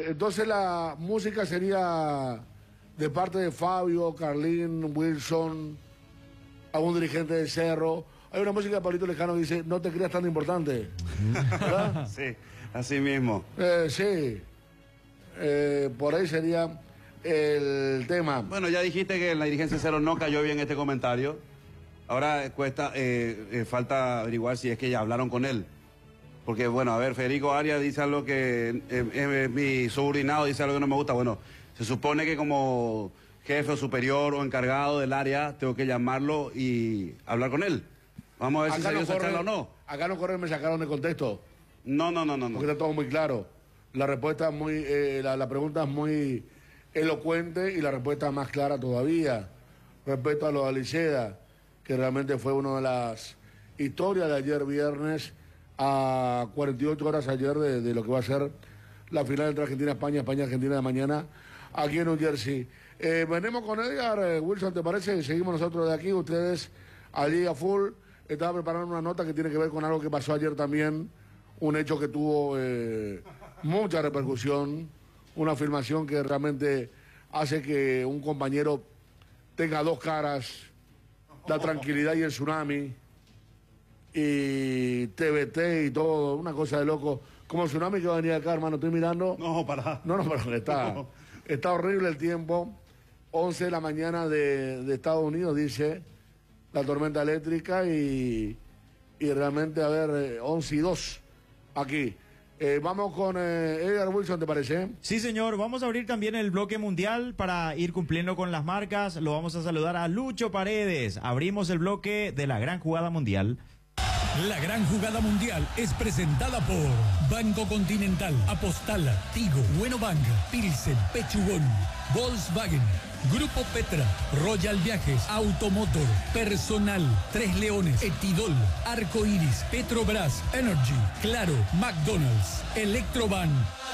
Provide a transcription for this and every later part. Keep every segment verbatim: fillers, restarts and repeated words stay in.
entonces la música sería de parte de Fabio, Carlín, Wilson, algún dirigente de Cerro. Hay una música de Pablito Lescano que dice, no te creas tan importante. ¿Verdad? Sí, así mismo. Eh, sí. Eh, por ahí sería el tema. Bueno, ya dijiste que la dirigencia de Cerro no cayó bien este comentario. Ahora cuesta, eh, eh, falta averiguar si es que ya hablaron con él. Porque, bueno, a ver, Federico Arias dice algo que eh, eh, mi subordinado dice algo que no me gusta. Bueno, se supone que como jefe o superior o encargado del área tengo que llamarlo y hablar con él. Vamos a ver acá si salió esa charla o no. Acá no corre, me sacaron de contexto. No, no, no, no. Porque está todo muy claro. La respuesta es muy, eh, la, la pregunta es muy elocuente y la respuesta más clara todavía. Respecto a lo de Aliceda, que realmente fue una de las historias de ayer viernes a cuarenta y ocho horas ayer de, de lo que va a ser la final entre Argentina-España, España-Argentina de mañana, aquí en New Jersey. Eh, venimos con Edgar, eh, Wilson, ¿te parece? Seguimos nosotros de aquí, ustedes allí a full. Estaba preparando una nota que tiene que ver con algo que pasó ayer también, un hecho que tuvo eh, mucha repercusión, una afirmación que realmente hace que un compañero tenga dos caras, la tranquilidad y el tsunami, y T V T y todo, una cosa de loco. Como el tsunami que va a venir acá, hermano, estoy mirando. No, para. No, no, para, está, no. Está horrible el tiempo. once de la mañana de, de Estados Unidos, dice la tormenta eléctrica, y, y realmente, a ver, once y dos aquí. Eh, vamos con eh, Edgar Wilson, ¿te parece? Sí, señor. Vamos a abrir también el bloque mundial para ir cumpliendo con las marcas. Lo vamos a saludar a Lucho Paredes. Abrimos el bloque de la gran jugada mundial. La gran jugada mundial es presentada por Banco Continental, Apostal, Tigo, Bueno Bank, Pilsen, Pechugón, Volkswagen, Grupo Petra, Royal Viajes, Automotor, Personal, Tres Leones, Etidol, Arco Iris, Petrobras, Energy, Claro, McDonald's, Electroban.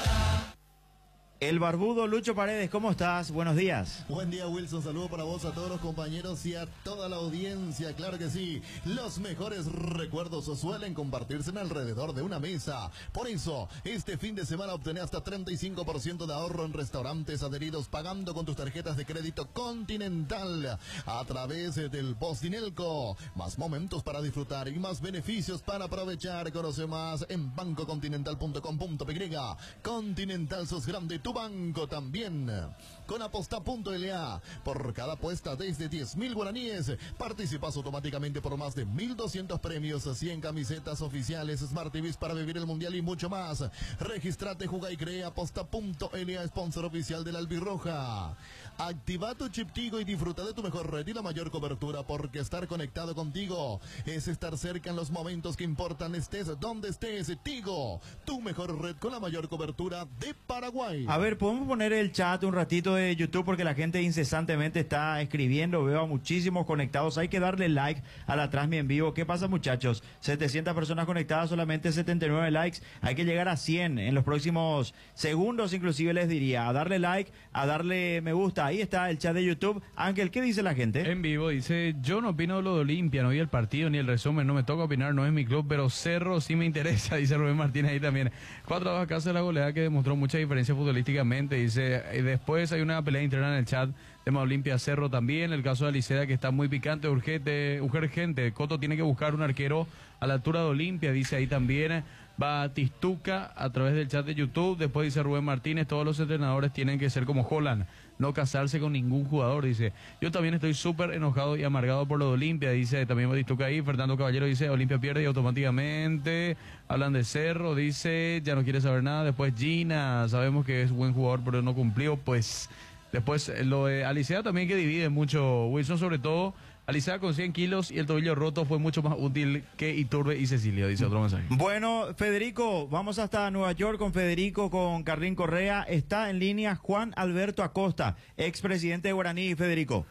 El barbudo Lucho Paredes, ¿cómo estás? Buenos días. Buen día, Wilson. Saludo para vos, a todos los compañeros y a toda la audiencia. Claro que sí. Los mejores recuerdos suelen compartirse en alrededor de una mesa. Por eso, este fin de semana obtenés hasta treinta y cinco por ciento de ahorro en restaurantes adheridos pagando con tus tarjetas de crédito Continental a través del Postinelco. Más momentos para disfrutar y más beneficios para aprovechar. Conoce más en banco continental punto com punto pe ge. Continental, sos grande, tu banco también. Con aposta punto ele a, por cada apuesta desde diez mil guaraníes, participas automáticamente por más de mil doscientos premios, cien camisetas oficiales, Smart T Vs para vivir el mundial y mucho más. Registrate, juega y crea. Aposta punto ele a, sponsor oficial de la Albirroja. Activa tu chip Tigo y disfruta de tu mejor red y la mayor cobertura, porque estar conectado contigo es estar cerca en los momentos que importan, estés donde estés. Tigo, tu mejor red con la mayor cobertura de Paraguay. A ver, ¿podemos poner el chat un ratito de YouTube? Porque la gente incesantemente está escribiendo. Veo a muchísimos conectados. Hay que darle like a la transmisión en vivo. ¿Qué pasa, muchachos? setecientas personas conectadas, solamente setenta y nueve likes. Hay que llegar a cien en los próximos segundos, inclusive les diría. A darle like, a darle me gusta. Ahí está el chat de YouTube. Ángel, ¿qué dice la gente? En vivo dice, yo no opino de lo de Olimpia, no vi el partido ni el resumen, no me toca opinar, no es mi club, pero Cerro sí me interesa, dice Rubén Martínez ahí también. Cuatro a dos a casa de la goleada que demostró mucha diferencia futbolísticamente, dice. Y después hay una pelea interna en el chat de Olimpia Cerro también, el caso de Aliceda que está muy picante, urgente, urgente. Coto tiene que buscar un arquero a la altura de Olimpia, dice ahí también. Batistuca a través del chat de YouTube. Después dice Rubén Martínez, todos los entrenadores tienen que ser como Holland, no casarse con ningún jugador, dice. Yo también estoy súper enojado y amargado por lo de Olimpia, dice también Batistuca ahí. Fernando Caballero dice, Olimpia pierde y automáticamente hablan de Cerro, dice, ya no quiere saber nada. Después Gina, sabemos que es buen jugador pero no cumplió, pues. Después lo de Alicea también, que divide mucho, Wilson, sobre todo Alicea con cien kilos y el tobillo roto fue mucho más útil que Iturbe y Cecilia, dice otro mensaje. Bueno, Federico, vamos hasta Nueva York con Federico, con Carlín Correa. Está en línea Juan Alberto Acosta, expresidente de Guaraní. Federico.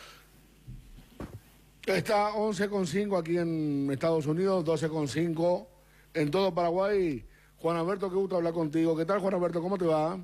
Está once con cinco aquí en Estados Unidos, doce con cinco en todo Paraguay. Juan Alberto, qué gusto hablar contigo. ¿Qué tal, Juan Alberto? ¿Cómo te va?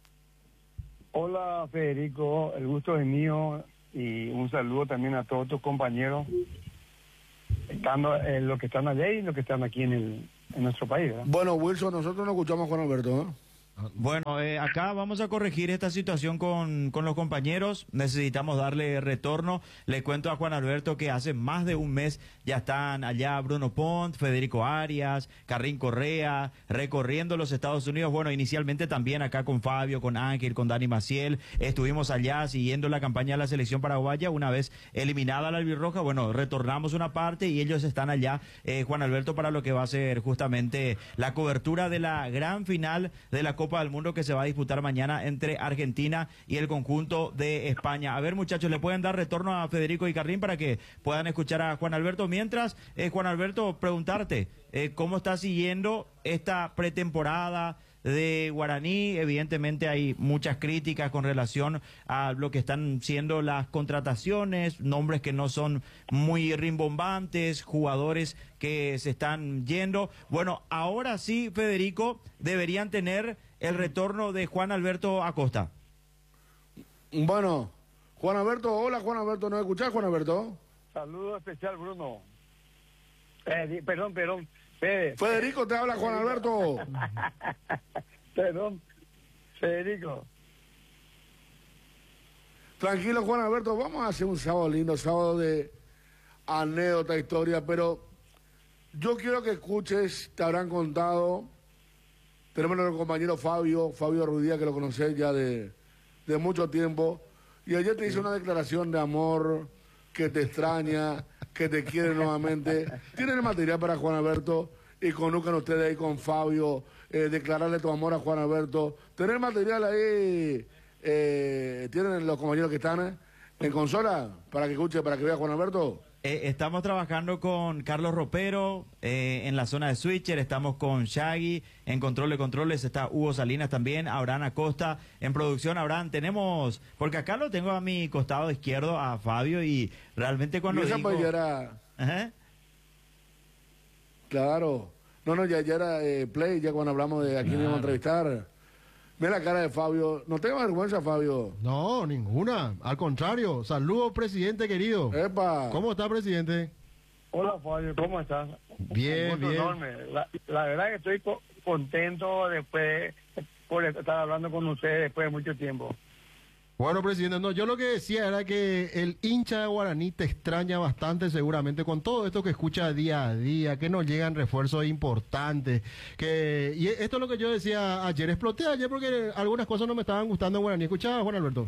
Hola, Federico, el gusto es mío. Y un saludo también a todos tus compañeros, estando en los que están allá y los que están aquí en el en nuestro país, ¿verdad? Bueno, Wilson, nosotros no escuchamos a Juan Alberto, ¿eh? Bueno, eh, acá vamos a corregir esta situación con, con los compañeros. Necesitamos darle retorno. Le cuento a Juan Alberto que hace más de un mes ya están allá Bruno Pont, Federico Arias, Carrín Correa, recorriendo los Estados Unidos. Bueno, inicialmente también acá con Fabio, con Ángel, con Dani Maciel. Estuvimos allá siguiendo la campaña de la selección paraguaya. Una vez eliminada la albirroja, bueno, retornamos una parte y ellos están allá, eh, Juan Alberto, para lo que va a ser justamente la cobertura de la gran final de la Copa del Mundo que se va a disputar mañana entre Argentina y el conjunto de España. A ver, muchachos, ¿le pueden dar retorno a Federico y Carlín para que puedan escuchar a Juan Alberto? Mientras, eh, Juan Alberto, preguntarte, eh, ¿cómo está siguiendo esta pretemporada de Guaraní? Evidentemente hay muchas críticas con relación a lo que están siendo las contrataciones, nombres que no son muy rimbombantes, jugadores que se están yendo. Bueno, ahora sí, Federico, deberían tener el retorno de Juan Alberto Acosta. Bueno, Juan Alberto, hola Juan Alberto, ¿no escuchás, Juan Alberto? Saludo especial, Bruno. Eh, perdón, perdón. Fede. Federico, te habla Juan Alberto. Perdón, Federico. Tranquilo, Juan Alberto, vamos a hacer un sábado lindo, sábado de anécdota, historia, pero yo quiero que escuches, te habrán contado, tenemos a nuestro compañero Fabio, Fabio Rudía, que lo conocés ya de, de mucho tiempo, y ayer te hizo una declaración de amor, que te extraña, que te quiere nuevamente. Tienen el material para Juan Alberto y conozcan ustedes ahí con Fabio, eh, declararle tu amor a Juan Alberto. Tener material ahí, eh, tienen los compañeros que están en consola para que escuche, para que vea Juan Alberto. Eh, estamos trabajando con Carlos Ropero eh, en la zona de Switcher, estamos con Shaggy en control de controles, está Hugo Salinas también, Abraham Acosta en producción. Abraham, tenemos, porque acá lo tengo a mi costado izquierdo a Fabio y realmente cuando y esa digo... pues ya era... Ajá. Claro, no, no, ya, ya era eh, play, ya cuando hablamos de a quién Claro. íbamos a entrevistar. Mira la cara de Fabio, no tengo vergüenza, Fabio. No, ninguna. Al contrario. Saludos, presidente querido. Epa. ¿Cómo está, presidente? Hola, Fabio, ¿cómo estás? Bien, Un gusto bien. enorme. La, la verdad que estoy co- contento después por estar hablando con ustedes después de mucho tiempo. Bueno, presidente, no, yo lo que decía era que el hincha de Guaraní te extraña bastante seguramente con todo esto que escucha día a día, que nos llegan refuerzos importantes, que y esto es lo que yo decía ayer, exploté ayer porque algunas cosas no me estaban gustando en Guaraní. ¿Escuchaba, Juan Alberto?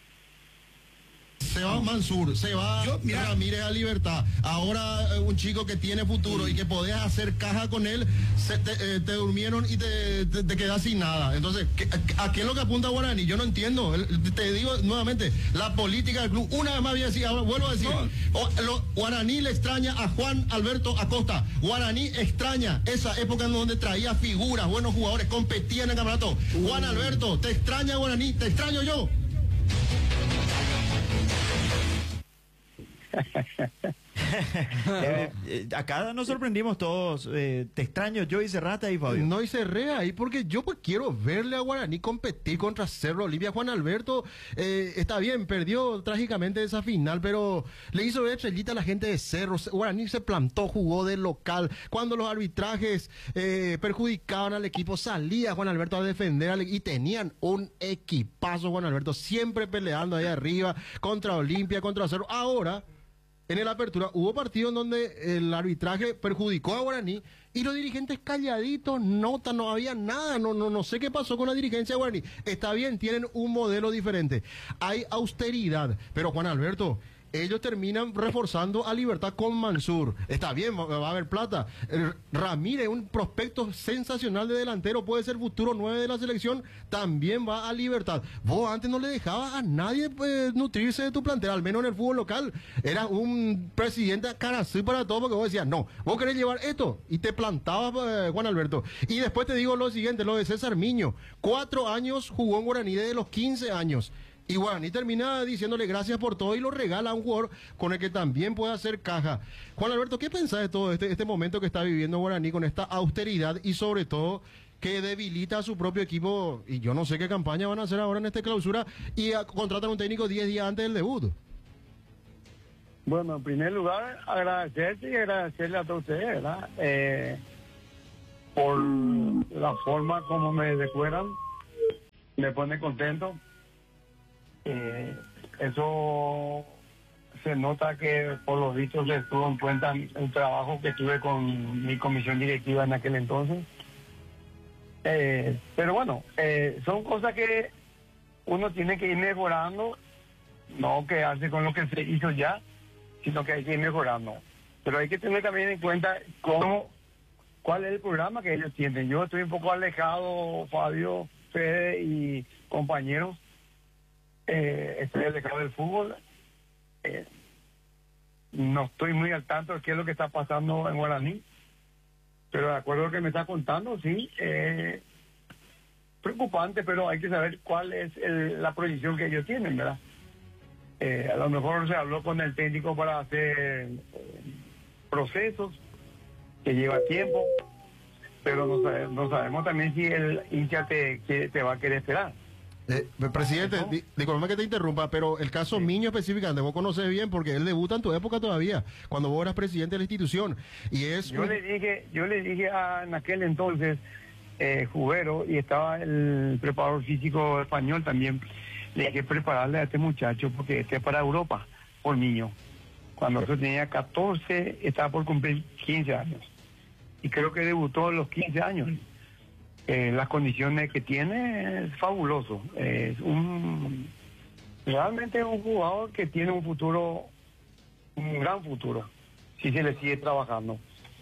Se va Mansur, se va Ramírez a Libertad. Ahora eh, un chico que tiene futuro y que podías hacer caja con él, se te, eh, te durmieron y te, te, te quedas sin nada. Entonces, ¿qué, ¿a qué es lo que apunta Guaraní? Yo no entiendo. El- te digo nuevamente, la política del club, una vez más voy a decir, ahora vuelvo a decir, o- lo- Guaraní le extraña a Juan Alberto Acosta. Guaraní extraña esa época en donde traía figuras, buenos jugadores, competían en el campeonato. Juan Alberto, ¿te extraña Guaraní? ¿Te extraño yo? Eh, eh, acá nos sorprendimos todos. Eh, te extraño yo y Serrata y Fabio. No, y cerré ahí porque yo pues quiero verle a Guaraní competir contra Cerro Olivia. Juan Alberto eh, está bien, perdió trágicamente esa final, pero le hizo ver estrellita a la gente de Cerro. Guaraní se plantó, jugó de local. Cuando los arbitrajes eh, perjudicaban al equipo, salía Juan Alberto a defender al, y tenían un equipazo, Juan Alberto, siempre peleando ahí arriba contra Olimpia, contra Cerro. Ahora... En el Apertura hubo partidos en donde el arbitraje perjudicó a Guaraní y los dirigentes calladitos, nota, no había nada, no, no, no sé qué pasó con la dirigencia de Guaraní. Está bien, tienen un modelo diferente. Hay austeridad, pero Juan Alberto, ellos terminan reforzando a Libertad con Mansur. Está bien, va, va a haber plata. El Ramírez, un prospecto sensacional de delantero, puede ser futuro nueve de la selección, también va a Libertad. Vos antes no le dejabas a nadie pues, nutrirse de tu plantel, al menos en el fútbol local. Era un presidente caracú para todo, porque vos decías, no, vos querés llevar esto, y te plantabas, eh, Juan Alberto. Y después te digo lo siguiente, lo de César Miño. Cuatro años jugó en Guaraní desde los quince años. Y Guaraní termina diciéndole gracias por todo y lo regala a un jugador con el que también puede hacer caja. Juan Alberto, ¿qué pensás de todo este, este momento que está viviendo Guaraní con esta austeridad y sobre todo que debilita a su propio equipo? Y yo no sé qué campaña van a hacer ahora en esta clausura y a, contratan un técnico diez días antes del debut. Bueno, en primer lugar, agradecerte y agradecerle a todos ustedes, ¿verdad? Eh, por la forma como me recuerdan me pone contento. Eh, eso se nota que por los vistos se tuvo en cuenta el trabajo que tuve con mi comisión directiva en aquel entonces. Eh, pero bueno, eh, son cosas que uno tiene que ir mejorando, no quedarse con lo que se hizo ya, sino que hay que ir mejorando. Pero hay que tener también en cuenta cómo, cuál es el programa que ellos tienen. Yo estoy un poco alejado, Fabio, Fede y compañeros, eh, estoy alejado del fútbol. Eh, no estoy muy al tanto de qué es lo que está pasando en Guaraní, pero de acuerdo a lo que me está contando, sí, eh, preocupante, pero hay que saber cuál es el, la proyección que ellos tienen, ¿verdad? Eh, a lo mejor se habló con el técnico para hacer eh, procesos que lleva tiempo, pero no, sabe, no sabemos también si el hincha te, que te va a querer esperar. Eh, presidente, di, disculpame que te interrumpa, pero el caso sí. Miño específicamente, vos conocés bien porque él debuta en tu época todavía, cuando vos eras presidente de la institución. Y es yo un... le dije, yo le dije a, en aquel entonces, eh, Jubero, y estaba el preparador físico español también, le dije prepararle a este muchacho porque este es para Europa, por niño. Cuando yo tenía catorce, estaba por cumplir quince años. Y creo que debutó a los quince años. Eh, las condiciones que tiene es fabuloso. Es un realmente es un jugador que tiene un futuro, un gran futuro, si se le sigue trabajando.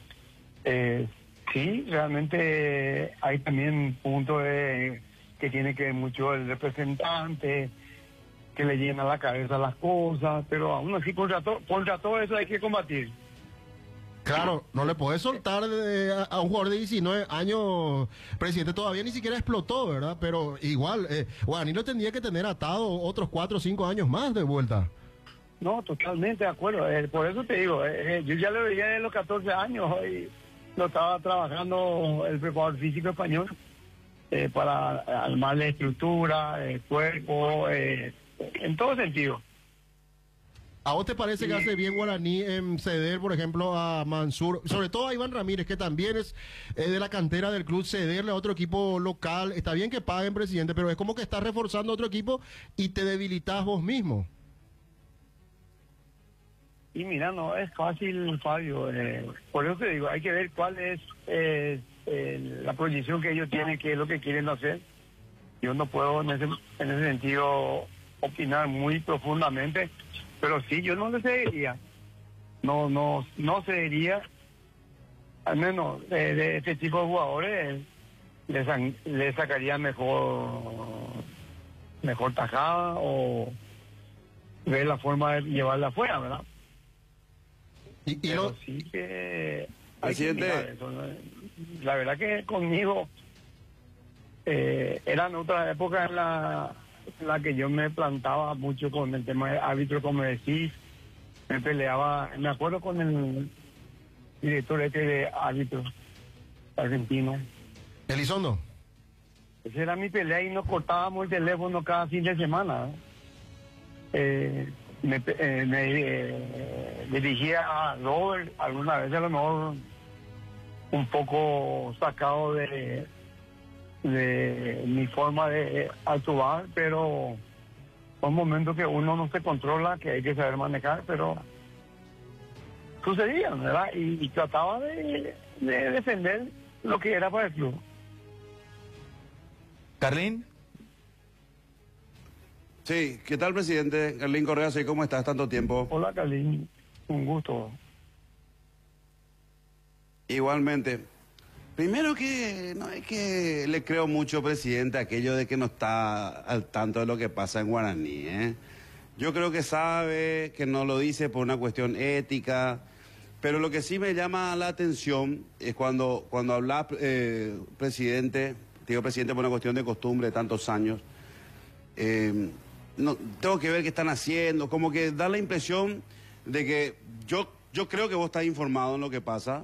Eh, sí, realmente hay también puntos de, que tiene que ver mucho el representante, que le llena la cabeza las cosas, pero aún así contra, to, contra todo eso hay que combatir. Claro, no le podés soltar de, a, a un jugador de diecinueve años, presidente, todavía ni siquiera explotó, ¿verdad? Pero igual, eh, Guaraní lo tendría que tener atado otros cuatro o cinco años más de vuelta. No, totalmente de acuerdo. Eh, por eso te digo, eh, yo ya lo veía de los catorce años y lo estaba trabajando el preparador físico español eh, para armarle estructura, el cuerpo, eh, en todo sentido. ¿A vos te parece sí. que hace bien Guaraní en ceder, por ejemplo, a Mansur, sobre todo a Iván Ramírez, que también es eh, de la cantera del club, cederle a otro equipo local? Está bien que paguen, presidente, pero es como que estás reforzando a otro equipo y te debilitas vos mismo. Y mira, no es fácil, Fabio. Eh, por eso te digo, hay que ver cuál es eh, eh, la proyección que ellos tienen, qué es lo que quieren hacer. Yo no puedo en ese, en ese sentido opinar muy profundamente. Pero sí, yo no le cedería, no, no, no cedería, al menos de, de este tipo de jugadores, le, le sacaría mejor, mejor tajada o ver la forma de llevarla afuera, ¿verdad? Y, y Pero lo... sí que hay Presidente. que mirar eso, ¿no? La verdad que conmigo eh, eran otras épocas en la... la que yo me plantaba mucho con el tema de árbitro, como decís, me peleaba, me acuerdo con el director este de árbitro argentino. Elizondo. Esa era mi pelea y nos cortábamos el teléfono cada fin de semana. Eh, me eh, me eh, dirigía a Robert, alguna vez a lo mejor un poco sacado de de mi forma de actuar, pero son momentos que uno no se controla, que hay que saber manejar, pero sucedían, ¿verdad? Y, y trataba de, de defender lo que era para el club. Carlín. Sí, ¿qué tal, presidente? Carlín Correa, sí, ¿cómo estás? Tanto tiempo. Hola, Carlín, un gusto. Igualmente. Primero que no es que le creo mucho, presidente, aquello de que no está al tanto de lo que pasa en Guaraní, ¿eh? Yo creo que sabe, que no lo dice por una cuestión ética, pero lo que sí me llama la atención es cuando, cuando habla, eh, presidente, digo presidente por una cuestión de costumbre de tantos años, eh, no, tengo que ver qué están haciendo, como que da la impresión de que yo, yo creo que vos estás informado en lo que pasa.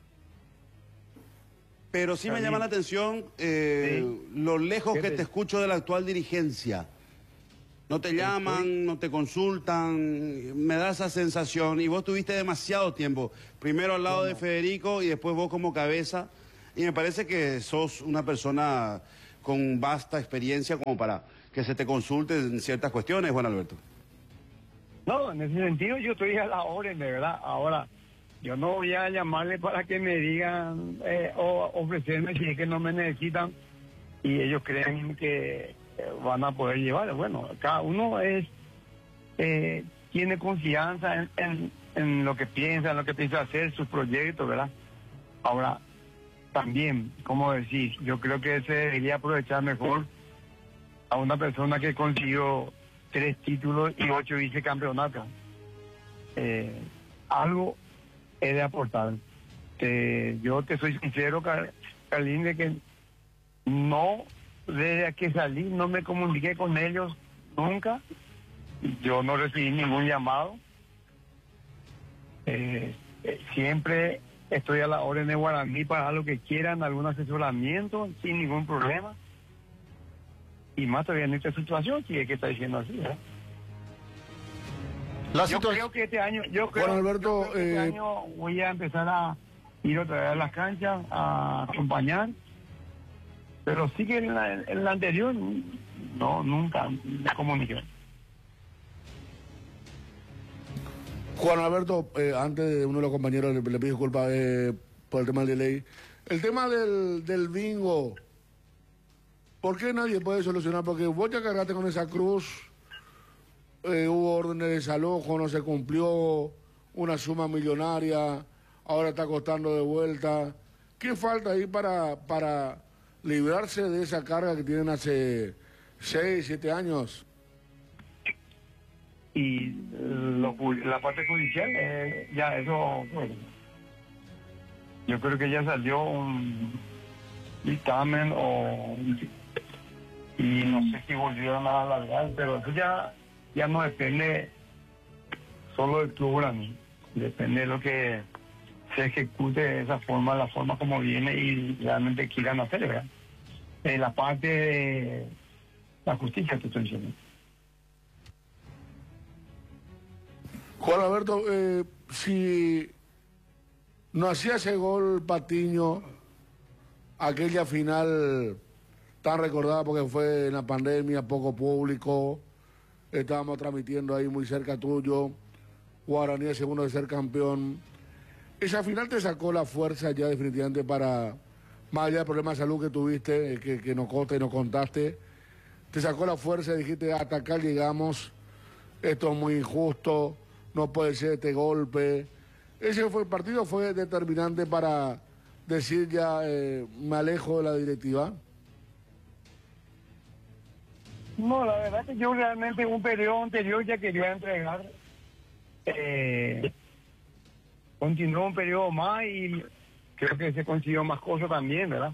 Pero sí me llama la atención eh, sí. lo lejos que te escucho de la actual dirigencia. No te llaman, no te consultan, me da esa sensación. Y vos tuviste demasiado tiempo, primero al lado bueno. de Federico y después vos como cabeza. Y me parece que sos una persona con vasta experiencia como para que se te consulte en ciertas cuestiones, Juan Alberto. No, en ese sentido yo estoy a la orden, de verdad. Ahora, yo no voy a llamarle para que me digan eh, o ofrecerme si es que no me necesitan y ellos creen que eh, van a poder llevar. Bueno, cada uno es eh, tiene confianza en, en, en lo que piensa, en lo que piensa hacer, sus proyectos, ¿verdad? Ahora, también, como decís, yo creo que se debería aprovechar mejor a una persona que consiguió tres títulos y ocho vicecampeonatos. Eh, algo he de aportar. Te, yo te soy sincero, Car Carlín, de que no, desde que salí, no me comuniqué con ellos nunca. Yo no recibí ningún llamado. Eh, eh, siempre estoy a la orden de Guaraní para lo que quieran, algún asesoramiento, sin ningún problema. Y más todavía en esta situación, si es que está diciendo así, ¿verdad? La Yo situa- creo que este año, yo creo, Juan Alberto, yo creo que este eh, año voy a empezar a ir otra vez a las canchas, a acompañar. Pero sí que en la, en la anterior, no, nunca me comuniqué. Juan Alberto, eh, antes de uno de los compañeros le, le pido disculpas eh, por el tema del delay. El tema del, del bingo, ¿por qué nadie puede solucionar? Porque vos ya cargaste con esa cruz, eh, hubo órdenes de desalojo, no se cumplió, una suma millonaria, ahora está costando de vuelta. ¿Qué falta ahí para, para librarse de esa carga que tienen hace seis, siete años? Y lo, la parte judicial, eh, ya eso, pues, yo creo que ya salió un dictamen o y no sé si volvieron a alargar, pero eso ya ya no depende solo del club Guaraní, depende de lo que se ejecute de esa forma, la forma como viene y realmente quieran hacer, ¿verdad? En la parte de la justicia te estoy diciendo. Juan Alberto, eh, si no hacía ese gol Patiño, aquella final tan recordada porque fue en la pandemia, poco público, estábamos transmitiendo ahí muy cerca tuyo, Guaraní es segundo de ser campeón. Esa final te sacó la fuerza ya definitivamente para, más allá del problema de salud que tuviste, eh, que, que nos contaste y nos contaste, te sacó la fuerza y dijiste, hasta acá llegamos, esto es muy injusto, no puede ser este golpe. Ese fue el partido, fue determinante para decir ya, eh, me alejo de la directiva. No, la verdad que yo realmente en un periodo anterior ya quería entregar. Eh, continuó un periodo más y creo que se consiguió más cosas también, ¿verdad?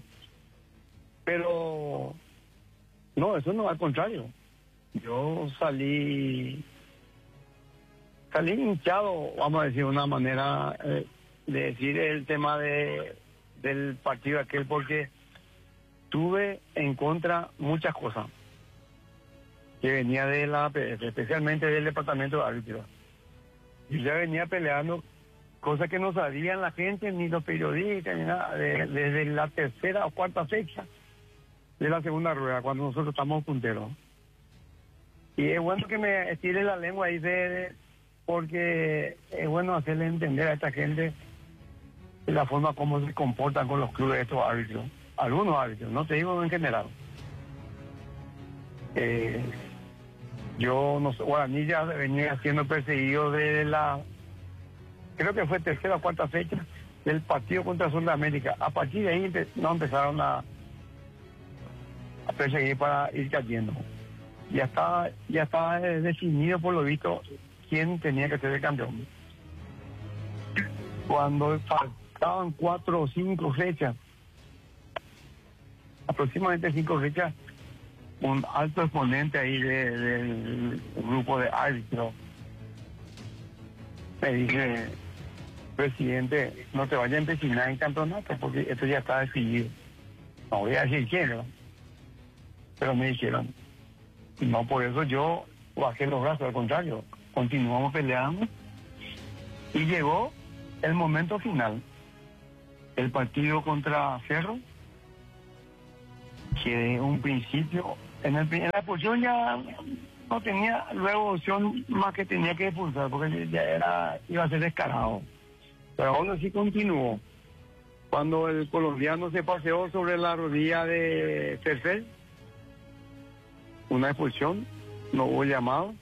Pero no, eso no, al contrario. Yo salí, salí hinchado, vamos a decir de una manera eh, de decir el tema de del partido aquel, porque tuve en contra muchas cosas que venía de la A P F, especialmente del departamento de árbitros. Yo ya venía peleando cosas que no sabían la gente, ni los periodistas, ni nada, de- desde la tercera o cuarta fecha de la segunda rueda, cuando nosotros estamos punteros. Y es bueno que me estire la lengua ahí, de, de- porque es bueno hacerle entender a esta gente la forma como se comportan con los clubes estos árbitros. Algunos árbitros, no te digo en general. Eh, yo no sé, Guaraní ya venía siendo perseguido desde la, creo que fue tercera o cuarta fecha del partido contra Sudamérica. A partir de ahí empe- no empezaron a, a perseguir para ir cayendo. Ya estaba, ya estaba eh, definido por lo visto quién tenía que ser el campeón. Cuando faltaban cuatro o cinco fechas, aproximadamente cinco fechas, un alto exponente ahí de- del grupo de árbitros me dice, presidente, no te vayas a empecinar en campeonato porque esto ya está decidido. No voy a decir quién, ¿no? Pero me dijeron, no, por eso yo bajé los brazos, al contrario, continuamos peleando y llegó el momento final, el partido contra Cerro. que de un principio, en, el, en la expulsión ya no tenía luego opción más que tenía que expulsar, porque ya era, iba a ser descarado. Pero aún así continuó. Cuando el colombiano se paseó sobre la rodilla de Ferfer, una expulsión, no hubo llamado.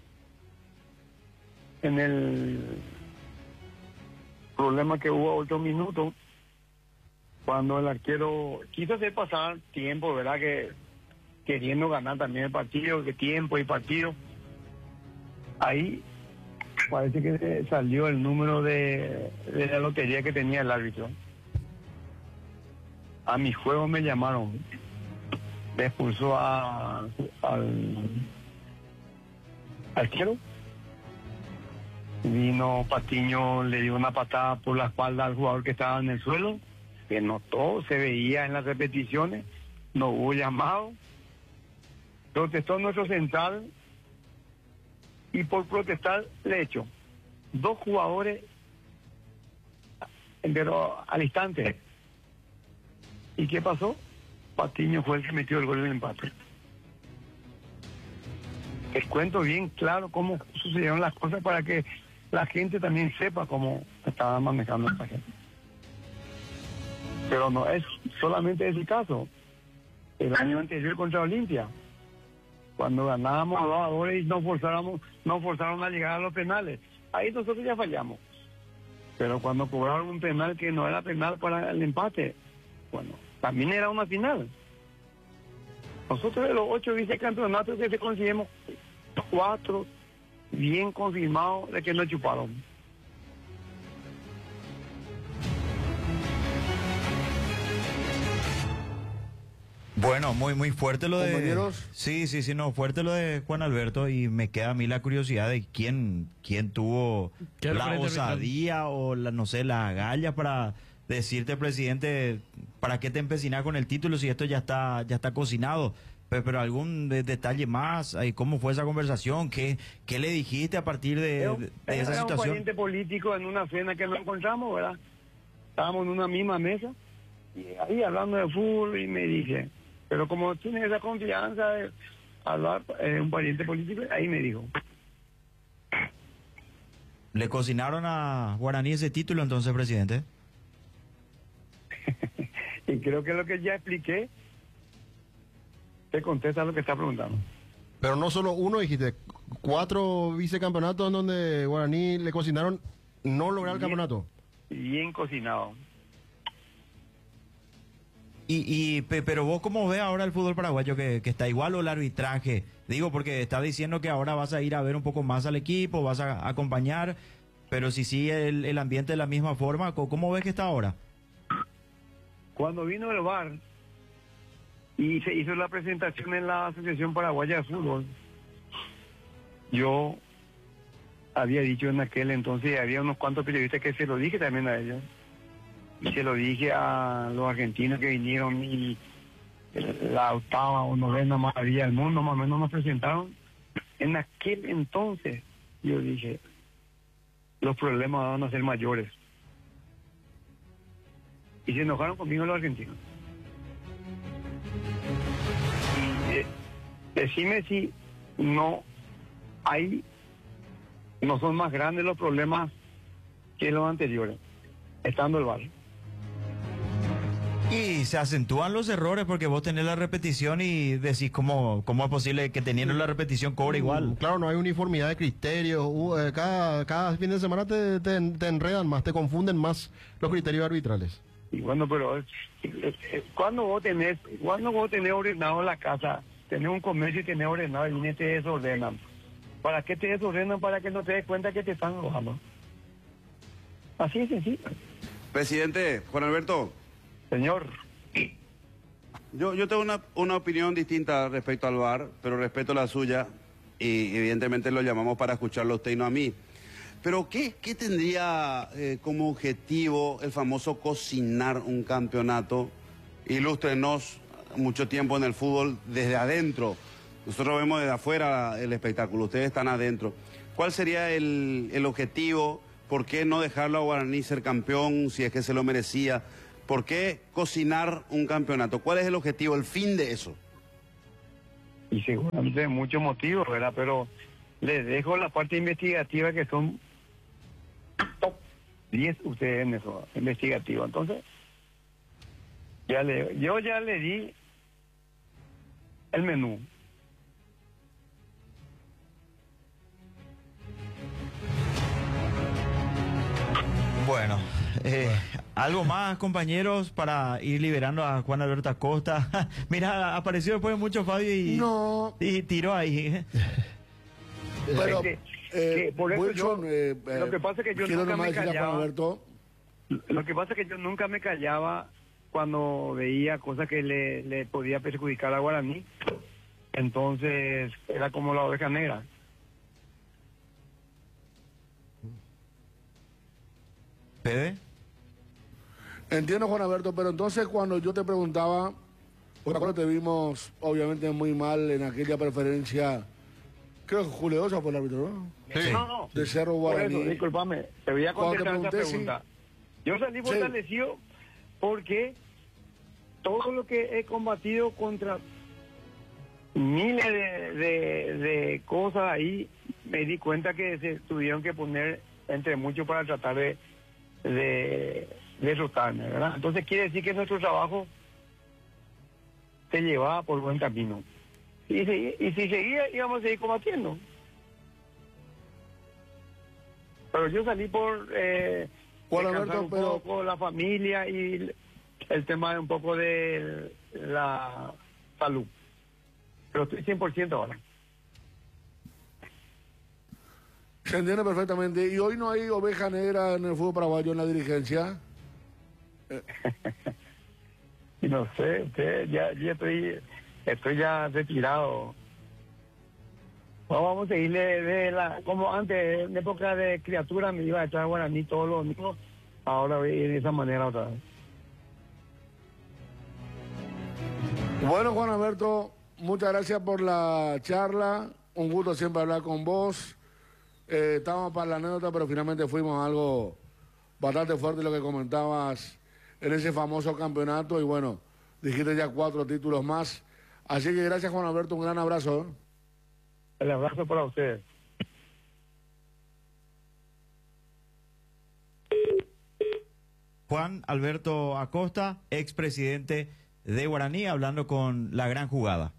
En el problema que hubo a otro minuto, cuando el arquero quiso hacer pasar tiempo, ¿verdad? Que queriendo ganar también el partido, que tiempo y partido. Ahí parece que salió el número de, de la lotería que tenía el árbitro. A mi juego me llamaron. Me expulsó a, al arquero. Vino Patiño, le dio una patada por la espalda al jugador que estaba en el suelo. Que notó, se veía en las repeticiones. No hubo llamado. Protestó nuestro central. Y por protestar le echó dos jugadores, pero al instante. ¿Y qué pasó? Patiño fue el que metió el gol del empate. Les cuento bien claro cómo sucedieron las cosas para que la gente también sepa cómo estaba manejando esta gente. Pero no es solamente ese caso. El año anterior contra Olimpia, cuando ganábamos a dos a dos y nos forzáramos, nos forzaron a llegar a los penales. Ahí nosotros ya fallamos. Pero cuando cobraron un penal que no era penal para el empate, bueno, también era una final. Nosotros de los ocho vicecampeonatos que se conseguimos, cuatro bien confirmados de que no chuparon. Bueno, muy muy fuerte lo de... Compañeros. Sí, sí, sí, no, fuerte lo de Juan Alberto y me queda a mí la curiosidad de quién, quién tuvo ¿Qué la referente osadía o la, no sé, la agallas para decirte, presidente, ¿para qué te empecinas con el título si esto ya está, ya está cocinado? Pero, pero algún de- detalle más, ahí, ¿cómo fue esa conversación? ¿Qué, qué le dijiste a partir de, Era, de- de esa era un situación? pariente político en una cena que nos encontramos, ¿verdad? Estábamos en una misma mesa y ahí hablando de fútbol y me dije, pero como tienes esa confianza de hablar, eh, un pariente político, ahí me dijo. ¿Le cocinaron a Guaraní ese título entonces, presidente? Y creo que lo que ya expliqué te contesta lo que está preguntando. Pero no solo uno, dijiste, cuatro vicecampeonatos en donde Guaraní le cocinaron no lograr el Bien. campeonato. Bien cocinado. Y, y pe- pero vos cómo ves ahora el fútbol paraguayo que, que está igual o el arbitraje, digo porque está diciendo que ahora vas a ir a ver un poco más al equipo, vas a acompañar, pero si sigue el, el ambiente de la misma forma, ¿cómo, cómo ves que está ahora? Cuando vino el V A R y se hizo la presentación en la Asociación Paraguaya de Fútbol, yo había dicho en aquel entonces, había unos cuantos periodistas que se lo dije también a ellos, y se lo dije a los argentinos que vinieron y la octava o novena maravilla del mundo, más o menos nos presentaron. En aquel entonces yo dije, los problemas van a ser mayores. Y se enojaron conmigo los argentinos. Y, eh, decime si no hay, no son más grandes los problemas que los anteriores, estando el V A R. Y se acentúan los errores porque vos tenés la repetición y decís cómo, cómo es posible que teniendo la repetición cobre igual. Claro, no hay uniformidad de criterios. uh, eh, cada, cada fin de semana te, te, te enredan más, te confunden más los criterios arbitrales. Y bueno, pero eh, eh, cuando vos tenés, cuando vos tenés ordenado la casa, tenés un comercio y tenés ordenado y viene y te desordenan. ¿Para qué te desordenan? Para que no te des cuenta que te están robando. Así es sencillo. Presidente, Juan Alberto, Señor, yo, yo tengo una, una opinión distinta respecto al V A R, pero respeto la suya y evidentemente lo llamamos para escucharlo a usted y no a mí. Pero ¿qué, qué tendría eh, como objetivo el famoso cocinar un campeonato? Ilústrenos mucho tiempo en el fútbol desde adentro. Nosotros vemos desde afuera el espectáculo, ustedes están adentro. ¿Cuál sería el, el objetivo? ¿Por qué no dejarlo a Guaraní ser campeón si es que se lo merecía? ¿Por qué cocinar un campeonato? ¿Cuál es el objetivo, el fin de eso? Y seguramente hay muchos motivos, ¿verdad? Pero les dejo la parte investigativa que son top diez ustedes en eso, investigativo. Entonces, ya le, yo ya le di el menú. Bueno, eh, algo más, compañeros, para ir liberando a Juan Alberto Acosta. Mira, apareció después de mucho Fabio y, No. y tiró ahí. Pero, Es que- eh, que por eso Wilson, yo- eh, lo que pasa es que yo quiero nunca nomás me decirle a Juan callaba. Alberto, Lo que pasa es que yo nunca me callaba cuando veía cosas que le, le podía perjudicar a Guaraní. Entonces, era como la oveja negra. ¿Pede? entiendo Juan Alberto, pero entonces cuando yo te preguntaba, por acuerdo te vimos obviamente muy mal en aquella preferencia, creo que Julio Osa fue el árbitro, ¿no? Sí. No, no. De Cerro Por Guaraní. eso, discúlpame, te voy a Cuando te contestar esa pregunté, pregunta. Yo salí fortalecido porque todo lo que he combatido contra miles de, de, de cosas ahí, me di cuenta que se tuvieron que poner entre muchos para tratar de, de derrotarme, ¿verdad? Entonces quiere decir que nuestro trabajo se llevaba por buen camino. Y, si- y si seguía, íbamos a seguir combatiendo. Pero yo salí por eh, Juan descansar Alberto, un pero- poco la familia y el tema de un poco de la salud. Pero estoy cien por ciento ahora. Se entiende perfectamente. Y hoy no hay oveja negra en el fútbol paraguayo en la dirigencia. Y no sé, usted, ya, ya estoy, estoy ya retirado. No, vamos a seguirle de la, como antes, en época de criatura me iba a echar guaraní todos los domingos, ahora voy a ir de esa manera otra vez. Bueno, Juan Alberto, muchas gracias por la charla. Un gusto siempre hablar con vos. Eh, estábamos para la anécdota, pero finalmente fuimos a algo bastante fuerte lo que comentabas en ese famoso campeonato. Y bueno, dijiste ya cuatro títulos más. Así que gracias, Juan Alberto. Un gran abrazo. ¿eh? El abrazo para ustedes. Juan Alberto Acosta, expresidente de Guaraní, hablando con La Gran Jugada.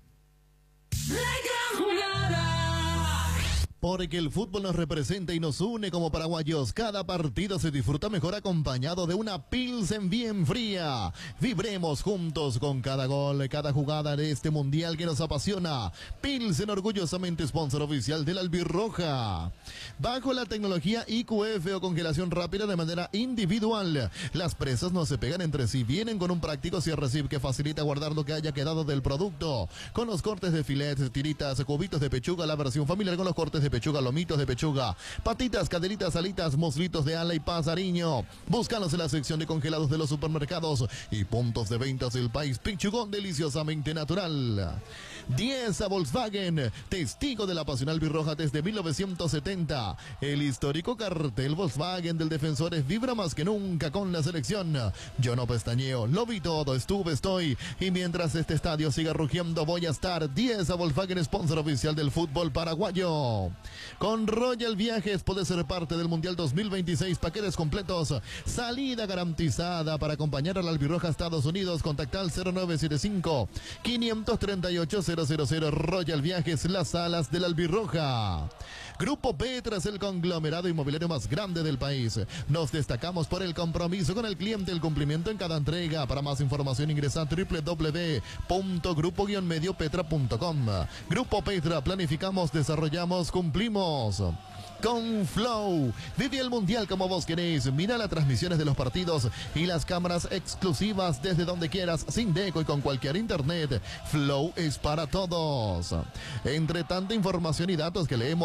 Porque el fútbol nos representa y nos une como paraguayos. Cada partido se disfruta mejor acompañado de una Pilsen bien fría. Vibremos juntos con cada gol, cada jugada de este mundial que nos apasiona. Pilsen, orgullosamente sponsor oficial de la Albirroja. Bajo la tecnología I Q F o congelación rápida de manera individual, las presas no se pegan entre sí. Vienen con un práctico cierre zip que facilita guardar lo que haya quedado del producto. Con los cortes de filet, tiritas, cubitos de pechuga, la versión familiar con los cortes de pechuga, lomitos de pechuga, patitas, caderitas, alitas, muslitos de ala y pasariño. Búscalos en la sección de congelados de los supermercados y puntos de ventas del país. Pechugón deliciosamente natural. diez a Volkswagen, testigo de la pasional albirroja desde mil novecientos setenta. El histórico cartel Volkswagen del Defensores vibra más que nunca con la selección. Yo no pestañeo, lo vi todo, estuve, estoy. Y mientras este estadio siga rugiendo, voy a estar. diez a Volkswagen, sponsor oficial del fútbol paraguayo. Con Royal Viajes puede ser parte del Mundial dos mil veintiséis, paquetes completos, salida garantizada para acompañar a la albirroja a Estados Unidos. Contacta al cero nueve siete cinco, cinco tres ocho, cero cero cero. Royal Viajes, las alas de la albirroja. Grupo Petra es el conglomerado inmobiliario más grande del país. Nos destacamos por el compromiso con el cliente, el cumplimiento en cada entrega. Para más información ingresa a doble u doble u doble u punto grupo medio petra punto com. Grupo Petra, planificamos, desarrollamos, cumplimos. Con Flow, vive el mundial como vos querés. Mira las transmisiones de los partidos y las cámaras exclusivas desde donde quieras, sin deco y con cualquier internet. Flow es para todos. Entre tanta información y datos que leemos todos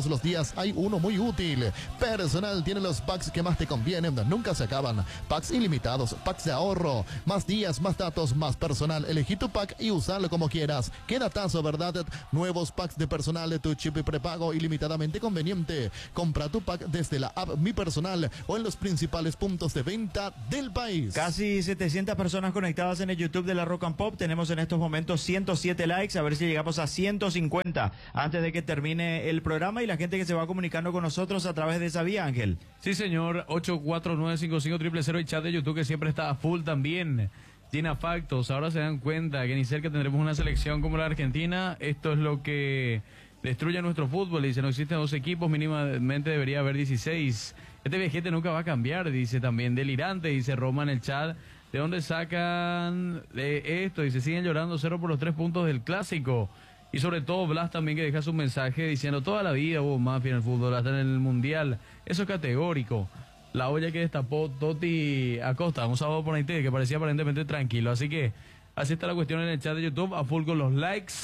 todos los días hay uno muy útil. Personal tiene los packs que más te convienen, nunca se acaban. Packs ilimitados, packs de ahorro, más días, más datos, más personal. Elegí tu pack y usarlo como quieras. Qué datazo, ¿verdad? Nuevos packs de personal de tu chip y prepago ilimitadamente conveniente. Compra tu pack desde la app Mi Personal o en los principales puntos de venta del país. Casi setecientas personas conectadas en el YouTube de la Rock and Pop. Tenemos en estos momentos ciento siete likes. A ver si llegamos a ciento cincuenta antes de que termine el programa. Y la gente que se va comunicando con nosotros a través de esa vía, Ángel. Sí, señor. ocho cuatro nueve cinco cinco cero cero cero y chat de YouTube que siempre está a full también. Llena factos. Ahora se dan cuenta que ni cerca tendremos una selección como la Argentina. Esto es lo que destruye nuestro fútbol. Dice, no existen dos equipos, mínimamente debería haber dieciséis. Este viejete nunca va a cambiar, dice también. Delirante, dice Roma en el chat. ¿De dónde sacan de esto? Dice, siguen llorando cero por los tres puntos del clásico. Y sobre todo Blas también, que deja su mensaje diciendo, toda la vida hubo mafia en el fútbol, hasta en el Mundial. Eso es categórico. La olla que destapó Totti Acosta un sábado por ahí que parecía aparentemente tranquilo. Así que así está la cuestión en el chat de YouTube, a full con los likes,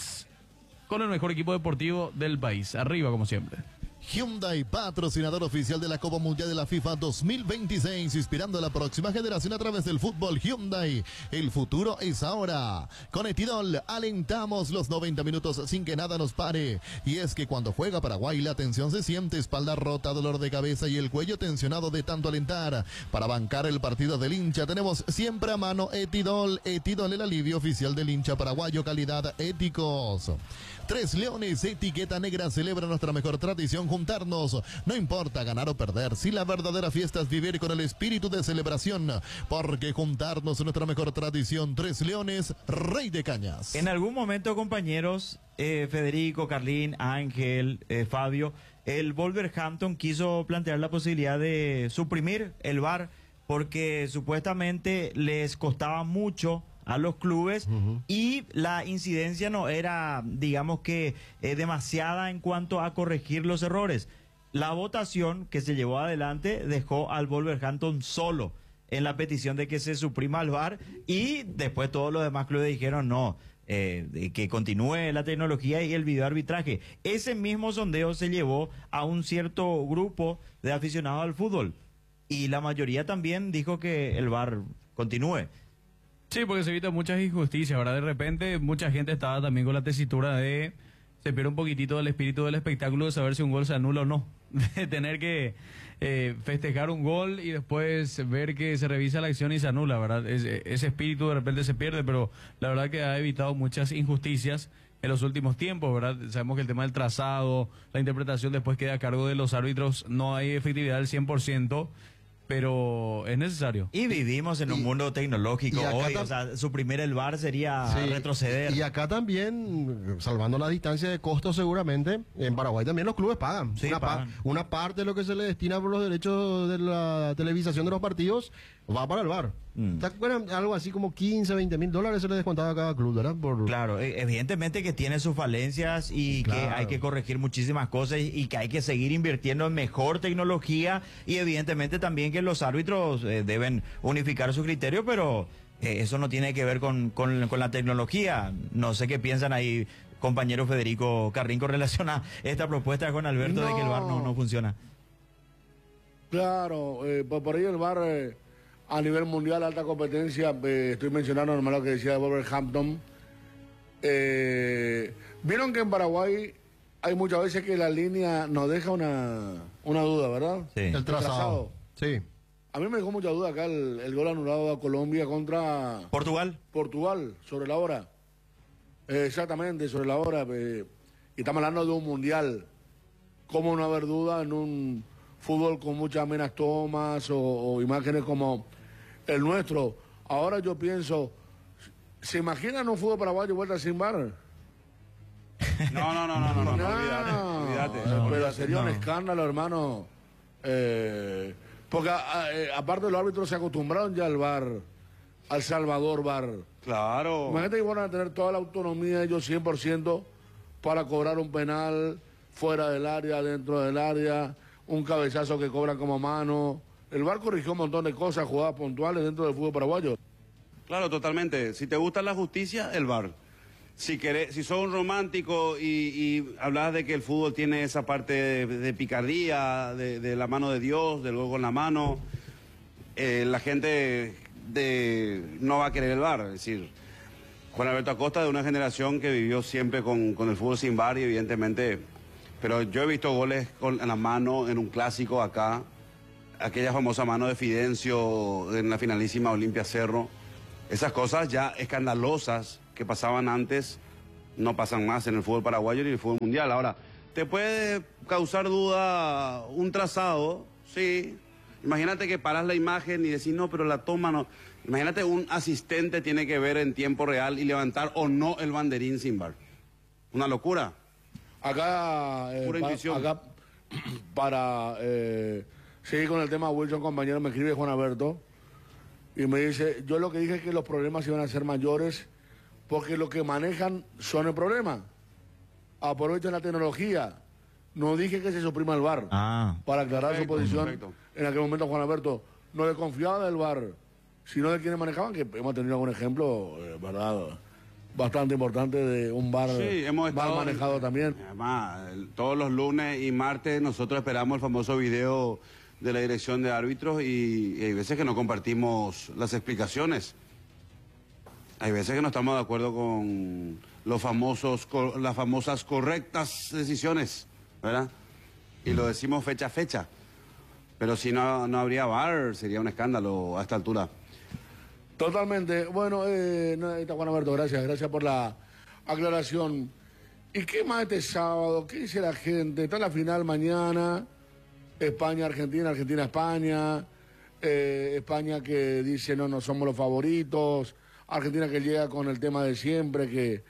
con el mejor equipo deportivo del país. Arriba como siempre. Hyundai, patrocinador oficial de la Copa Mundial de la FIFA dos mil veintiséis, inspirando a la próxima generación a través del fútbol. Hyundai, el futuro es ahora. Con Etidol, alentamos los noventa minutos sin que nada nos pare. Y es que cuando juega Paraguay, la tensión se siente, espalda rota, dolor de cabeza y el cuello tensionado de tanto alentar. Para bancar el partido del hincha, tenemos siempre a mano Etidol. Etidol, el alivio oficial del hincha paraguayo, calidad éticos. Tres Leones, etiqueta negra, celebra nuestra mejor tradición, juntarnos. No importa ganar o perder, si la verdadera fiesta es vivir con el espíritu de celebración, porque juntarnos es nuestra mejor tradición. Tres Leones, Rey de Cañas. En algún momento, compañeros, eh, Federico, Carlín, Ángel, eh, Fabio, el Wolverhampton quiso plantear la posibilidad de suprimir el V A R porque supuestamente les costaba mucho a los clubes uh-huh. y la incidencia no era, digamos que, eh, demasiada en cuanto a corregir los errores. La votación que se llevó adelante dejó al Wolverhampton solo en la petición de que se suprima el V A R y después todos los demás clubes dijeron no, eh, que continúe la tecnología y el videoarbitraje. Ese mismo sondeo se llevó a un cierto grupo de aficionados al fútbol y la mayoría también dijo que el V A R continúe. Sí, porque se evita muchas injusticias. Ahora de repente mucha gente estaba también con la tesitura de se pierde un poquitito del espíritu del espectáculo de saber si un gol se anula o no. De tener que eh, festejar un gol y después ver que se revisa la acción y se anula, ¿verdad? Ese, ese espíritu de repente se pierde, pero la verdad que ha evitado muchas injusticias en los últimos tiempos, ¿verdad? Sabemos que el tema del trazado, la interpretación después queda a cargo de los árbitros, no hay efectividad del cien por ciento. Pero es necesario. Y vivimos en un y, mundo tecnológico hoy, tam- o sea, suprimir el V A R sería Sí, retroceder. Y acá también, salvando la distancia de costos seguramente, en Paraguay también los clubes pagan. Sí, una, pagan. Pa- una parte de lo que se le destina por los derechos de la televisación de los partidos va para el V A R. Mm. ¿Te acuerdas? Algo así como quince, veinte mil dólares se le descontaba a cada club, ¿verdad? Por... Claro, e- evidentemente que tiene sus falencias y Claro. que hay que corregir muchísimas cosas y, y que hay que seguir invirtiendo en mejor tecnología y evidentemente también que los árbitros eh, deben unificar su criterio, pero eh, eso no tiene que ver con, con, con la tecnología. No sé qué piensan ahí, compañero Federico Carrín, con relación a esta propuesta con Alberto No. de que el V A R no, no funciona. Claro, eh, por, por ahí el V A R eh, a nivel mundial, alta competencia, eh, estoy mencionando nomás lo que decía de Wolverhampton. Eh, Vieron que en Paraguay hay muchas veces que la línea nos deja una, una duda, ¿verdad? Sí. El trazado. Sí. A mí me dejó mucha duda acá el, el gol anulado a Colombia contra Portugal. Portugal, sobre la hora. Eh, exactamente, sobre la hora. eh, y estamos hablando de un mundial. ¿Cómo no haber duda en un fútbol con muchas menos tomas o, o imágenes como el nuestro? Ahora yo pienso, ¿se imaginan un fútbol paraguayo vuelta sin V A R? No, no, no, no, no, no, no, No, olvídate, olvídate. pero sería un no. escándalo, hermano. Eh, porque a- eh, aparte los árbitros se acostumbraron ya al V A R, al Salvador V A R. Claro. Imagínate que van a tener toda la autonomía ellos cien por ciento para cobrar un penal fuera del área, dentro del área, un cabezazo que cobran como mano. El V A R corrigió un montón de cosas, jugadas puntuales dentro del fútbol paraguayo. Claro, totalmente. Si te gusta la justicia, el V A R. si querés, si sos un romántico y, y hablas de que el fútbol tiene esa parte de, de picardía, de, de la mano de Dios, del gol con la mano, eh, la gente de, no va a querer el V A R. Es decir, Juan Alberto Acosta de una generación que vivió siempre con, con el fútbol sin V A R y evidentemente, pero yo he visto goles con la mano en un clásico acá, aquella famosa mano de Fidencio en la finalísima Olimpia Cerro, esas cosas ya escandalosas que pasaban antes, no pasan más en el fútbol paraguayo ni en el fútbol mundial. Ahora, ¿te puede causar duda un trazado? Sí. Imagínate que paras la imagen y decís, no, pero la toma no. Imagínate un asistente tiene que ver en tiempo real y levantar o no el banderín sin V A R. Una locura. Acá, eh, Pura pa- intuición. acá para eh, seguir con el tema, Wilson, compañero, me escribe Juan Alberto y me dice, yo lo que dije es que los problemas iban a ser mayores porque lo que manejan son el problema. Aprovechen la tecnología. No dije que se suprima el V A R. Ah. Para aclarar Perfecto, su posición, perfecto. en aquel momento Juan Alberto no le confiaba del V A R, sino de quienes manejaban, que hemos tenido algún ejemplo, eh, ¿verdad? Bastante importante de un V A R Sí, hemos mal estado manejado también. Además, el- todos los lunes y martes nosotros esperamos el famoso video de la dirección de árbitros y, y hay veces que no compartimos las explicaciones. Hay veces que no estamos de acuerdo con los famosos, co- las famosas correctas decisiones, ¿verdad? Y lo decimos fecha a fecha. Pero si no, no habría V A R, sería un escándalo a esta altura. Totalmente. Bueno, eh, no, ahí está Juan Alberto, gracias, gracias por la aclaración. ¿Y qué más este sábado? ¿Qué dice la gente? Está la final mañana, España-Argentina, Argentina-España, eh, España que dice no, no somos los favoritos, Argentina que llega con el tema de siempre, que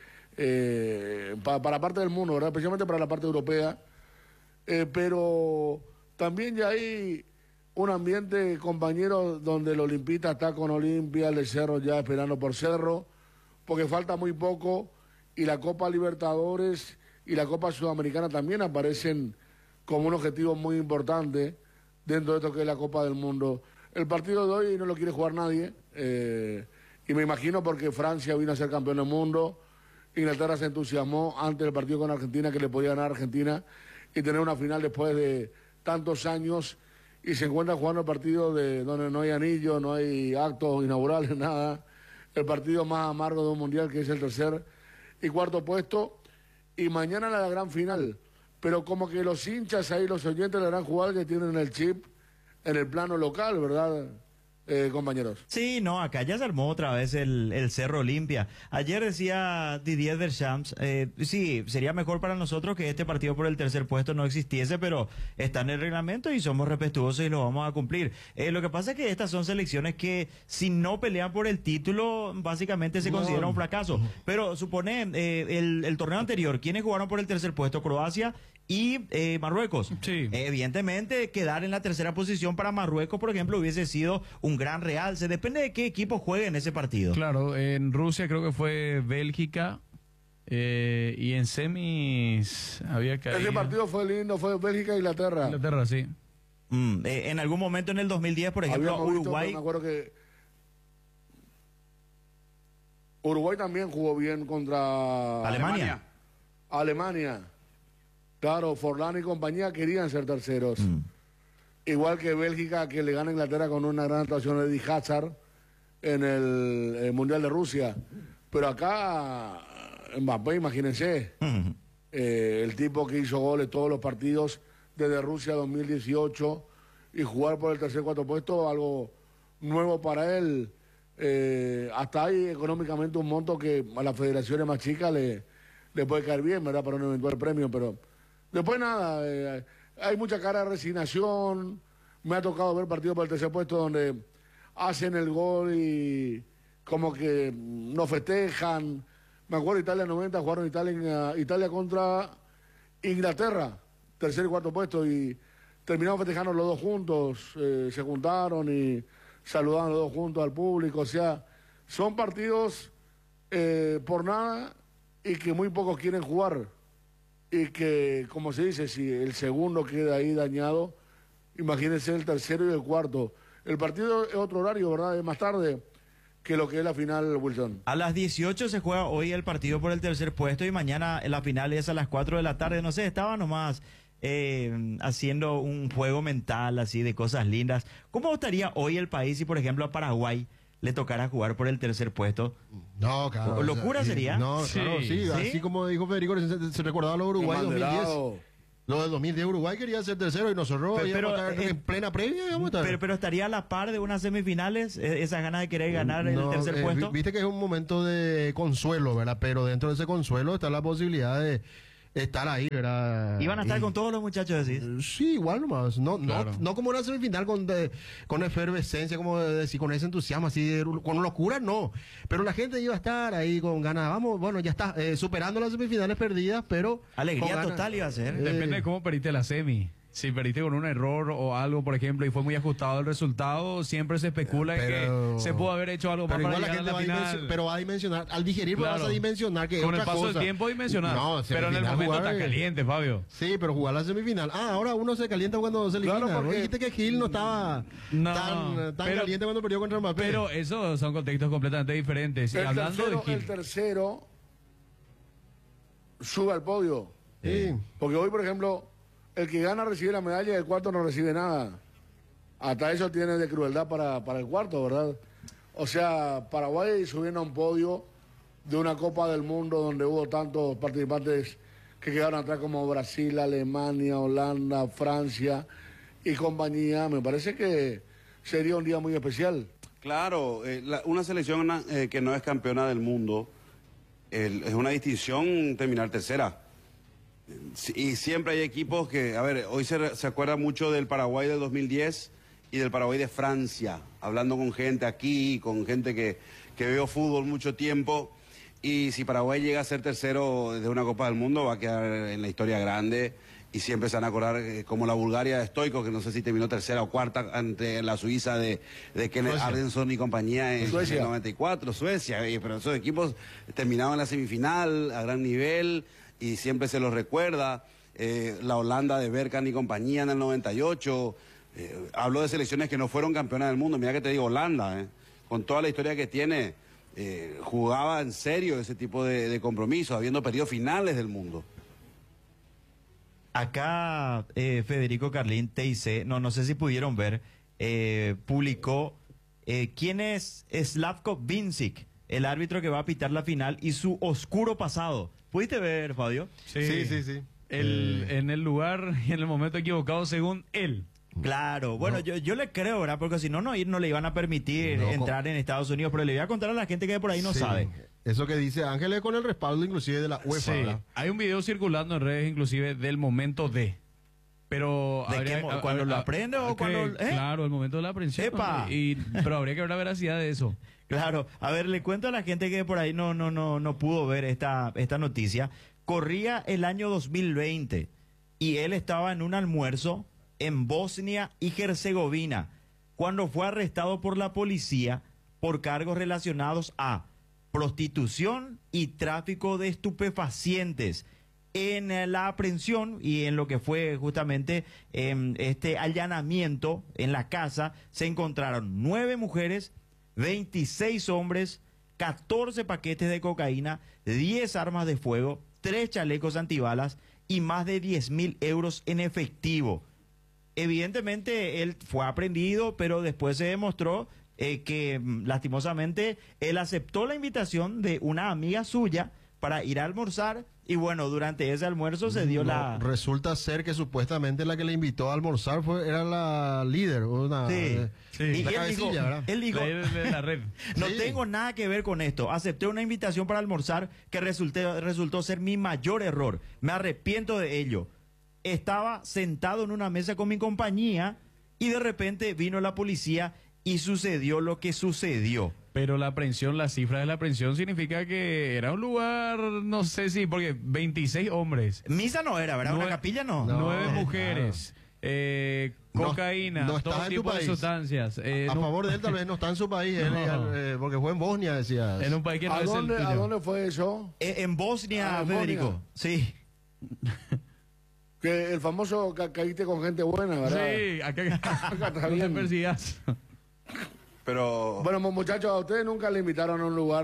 eh, pa- para la parte del mundo, ¿verdad? Especialmente para la parte europea, eh, pero también ya hay un ambiente, compañero, donde el Olimpista está con Olimpia, el Cerro ya esperando por Cerro, porque falta muy poco y la Copa Libertadores y la Copa Sudamericana también aparecen como un objetivo muy importante dentro de esto que es la Copa del Mundo. El partido de hoy no lo quiere jugar nadie, eh, y me imagino porque Francia vino a ser campeón del mundo, Inglaterra se entusiasmó antes del partido con Argentina que le podía ganar a Argentina y tener una final después de tantos años y se encuentra jugando el partido de donde no hay anillo, no hay actos inaugurales, nada. El partido más amargo de un mundial que es el tercer y cuarto puesto y mañana la gran final. Pero como que los hinchas ahí, los oyentes, la gran jugada que tienen el chip en el plano local, ¿verdad, eh, compañeros? Sí, no, acá ya se armó otra vez el, el Cerro Olimpia. Ayer decía Didier Deschamps, eh, sí, sería mejor para nosotros que este partido por el tercer puesto no existiese, pero está en el reglamento y somos respetuosos y lo vamos a cumplir. Eh, lo que pasa es que estas son selecciones que si no pelean por el título, básicamente se No. considera un fracaso. Pero supone eh, el, el torneo anterior, ¿quiénes jugaron por el tercer puesto? Croacia y eh, Marruecos. Sí. Eh, evidentemente, quedar en la tercera posición para Marruecos, por ejemplo, hubiese sido un gran realce. Depende de qué equipo juegue en ese partido. Claro, en Rusia creo que fue Bélgica eh, y en semis había caído. Ese partido fue lindo, fue Bélgica-Inglaterra. Inglaterra, sí. Mm, eh, en algún momento en el dos mil diez, por ejemplo, Habíamos visto, Uruguay. me acuerdo que Uruguay también jugó bien contra Alemania. Alemania. Claro, Forlán y compañía querían ser terceros. Mm. Igual que Bélgica, que le gana a Inglaterra con una gran actuación de Eddie Hazard en el, eh, Mundial de Rusia. Pero acá, Mbappé, imagínense, Mm. eh, el tipo que hizo goles todos los partidos desde Rusia dos mil dieciocho y jugar por el tercer cuarto puesto, algo nuevo para él. Eh, hasta hay económicamente un monto que a las federaciones más chicas le, le puede caer bien, ¿verdad? Para un eventual premio, pero después nada, eh, hay mucha cara de resignación. Me ha tocado ver partidos por el tercer puesto donde hacen el gol y como que no festejan. Me acuerdo Italia noventa, jugaron Italia, en, Italia contra Inglaterra, tercer y cuarto puesto, y terminaron festejando los dos juntos, eh, se juntaron y saludaron los dos juntos al público. O sea, son partidos eh, por nada y que muy pocos quieren jugar. Y que, como se dice, si el segundo queda ahí dañado, imagínense el tercero y el cuarto. El partido es otro horario, ¿verdad? Es más tarde. que lo que es la final, Wilson. A las dieciocho se juega hoy el partido por el tercer puesto y mañana la final es a las cuatro de la tarde. No sé, estaba nomás eh, haciendo un juego mental así de cosas lindas. ¿Cómo estaría hoy el país si, por ejemplo, a Paraguay le tocara jugar por el tercer puesto? No, claro. ¿Locura o sea, sería? No, Sí. claro, sí, ¿Sí? Así como dijo Federico, se, se recordaba lo de Uruguay dos mil diez. Abanderado. Lo del dos mil diez Uruguay quería ser tercero y nosotros Pero- íbamos pero, a estar eh, en plena previa. Íbamos a estar. Pero, pero estaría a la par de unas semifinales, eh, esas ganas de querer ganar el No, tercer eh, puesto. vi- Viste que es un momento de consuelo, ¿verdad? Pero dentro de ese consuelo está la posibilidad de estar ahí, ¿verdad? Iban a estar Y- con todos los muchachos, decís. Sí, igual nomás. No, Claro. no, no como una semifinal con, de- con efervescencia, como de- decir, con ese entusiasmo, así, de- con locura, no. Pero la gente iba a estar ahí con ganas. Vamos, bueno, ya está, eh, superando las semifinales perdidas, pero. Alegría con ganas. total iba a ser. Eh, Depende de cómo perdiste la semi. Si perdiste con un error o algo, por ejemplo, y fue muy ajustado el resultado, siempre se especula en Pero- que se pudo haber hecho algo más Pero para igual la llegar gente a va la a final. dimensionar, pero va a dimensionar. Al digerir Claro. vas a dimensionar que Con es el otra paso cosa. del tiempo dimensionar. No, pero en el semifinal momento jugar, está eh. caliente, Fabio. Sí, pero jugar la semifinal. Ah, ahora uno se calienta cuando se elimina. Claro, ¿No porque- dijiste que Gil no estaba No, tan, tan pero- caliente cuando perdió contra Mbappé? Pero esos son contextos completamente diferentes. Y El hablando tercero, de Gil, el tercero sube al podio. Sí. Porque hoy, por ejemplo, el que gana recibe la medalla y el cuarto no recibe nada. Hasta eso tiene de crueldad para, para el cuarto, ¿verdad? O sea, Paraguay subiendo a un podio de una Copa del Mundo donde hubo tantos participantes que quedaron atrás como Brasil, Alemania, Holanda, Francia y compañía, me parece que sería un día muy especial. Claro, eh, la- una selección eh, que no es campeona del mundo, el- es una distinción terminar tercera. Sí, y siempre hay equipos que, a ver, hoy se, re- se acuerda mucho del Paraguay del dos mil diez y del Paraguay de Francia, hablando con gente aquí, con gente que, que veo fútbol mucho tiempo, y si Paraguay llega a ser tercero de una Copa del Mundo va a quedar en la historia grande, y siempre se van a acordar eh, como la Bulgaria de Stoico, que no sé si terminó tercera o cuarta ante la Suiza de, de Kenneth Suecia. Arvidsson y compañía en Suecia. en el noventa y cuatro, Suecia, eh, pero esos equipos terminaban en la semifinal a gran nivel y siempre se los recuerda. Eh, la Holanda de Bergkamp y compañía en el noventa y ocho. Eh, hablo de selecciones que no fueron campeonas del mundo. Mira que te digo, Holanda, eh, con toda la historia que tiene, eh, jugaba en serio ese tipo de, de compromisos, habiendo perdido finales del mundo. Acá eh, Federico Carlín, T I C, no, no sé si pudieron ver, eh, publicó eh, quién es Slavko Vincic, el árbitro que va a pitar la final, y su oscuro pasado. ¿Pudiste ver, Fabio? Sí, sí, sí. El- Eh, en el lugar y en el momento equivocado según él. Claro, bueno, yo, yo le creo, ¿verdad? Porque si no, no, no le iban a permitir No, entrar en Estados Unidos, pero le voy a contar a la gente que por ahí no sí. sabe. Eso que dice Ángeles con el respaldo inclusive de la UEFA. Sí. ¿verdad? Hay un video circulando en redes inclusive del momento de. Pero ¿De habría- qué mo- a- cuando a- lo a- aprende o que- cuando- eh? Claro, el momento de la aprehensión. ¡Epa! Y, pero habría que ver la veracidad de eso. Claro, a ver, le cuento a la gente que por ahí no, no, no, no pudo ver esta, esta noticia. Corría el año dos mil veinte y él estaba en un almuerzo en Bosnia y Herzegovina cuando fue arrestado por la policía por cargos relacionados a prostitución y tráfico de estupefacientes. En eh, la aprehensión y en lo que fue justamente em, este allanamiento en la casa se encontraron nueve mujeres, veintiséis hombres, catorce paquetes de cocaína, diez armas de fuego, tres chalecos antibalas y más de diez mil euros en efectivo. Evidentemente él fue aprendido, pero después se demostró eh, que mm, lastimosamente él aceptó la invitación de una amiga suya para ir a almorzar y bueno, durante ese almuerzo se dio No, la... Resulta ser que supuestamente la que le invitó a almorzar fue, era la líder. Una, Sí, eh, sí. Y la él cabecilla, dijo, ¿verdad? él dijo, De, de la red. no Sí. tengo nada que ver con esto. Acepté una invitación para almorzar que resulté- resultó ser mi mayor error. Me arrepiento de ello. Estaba sentado en una mesa con mi compañía y de repente vino la policía y sucedió lo que sucedió. Pero la aprehensión, la cifra de la aprehensión significa que era un lugar, no sé si, porque veintiséis hombres, Misa no era, ¿verdad? Una Nueve- capilla no. No, nueve claro. mujeres, eh, No- cocaína, no estás todo en tu tipo de país. sustancias. eh, A en un- favor de él tal vez no está en su país, él, No. eh, porque fue en Bosnia, decías. En un país que no ¿A es el dónde, tuyo. ¿A dónde fue eso? Eh, en Bosnia, Ah, en Federico. Bosnia. Sí. Que el famoso ca- caíste con gente buena, ¿verdad? Sí, acá, Acá está no te bien. persigas. Pero... Bueno, muchachos, a ustedes nunca le invitaron a un lugar...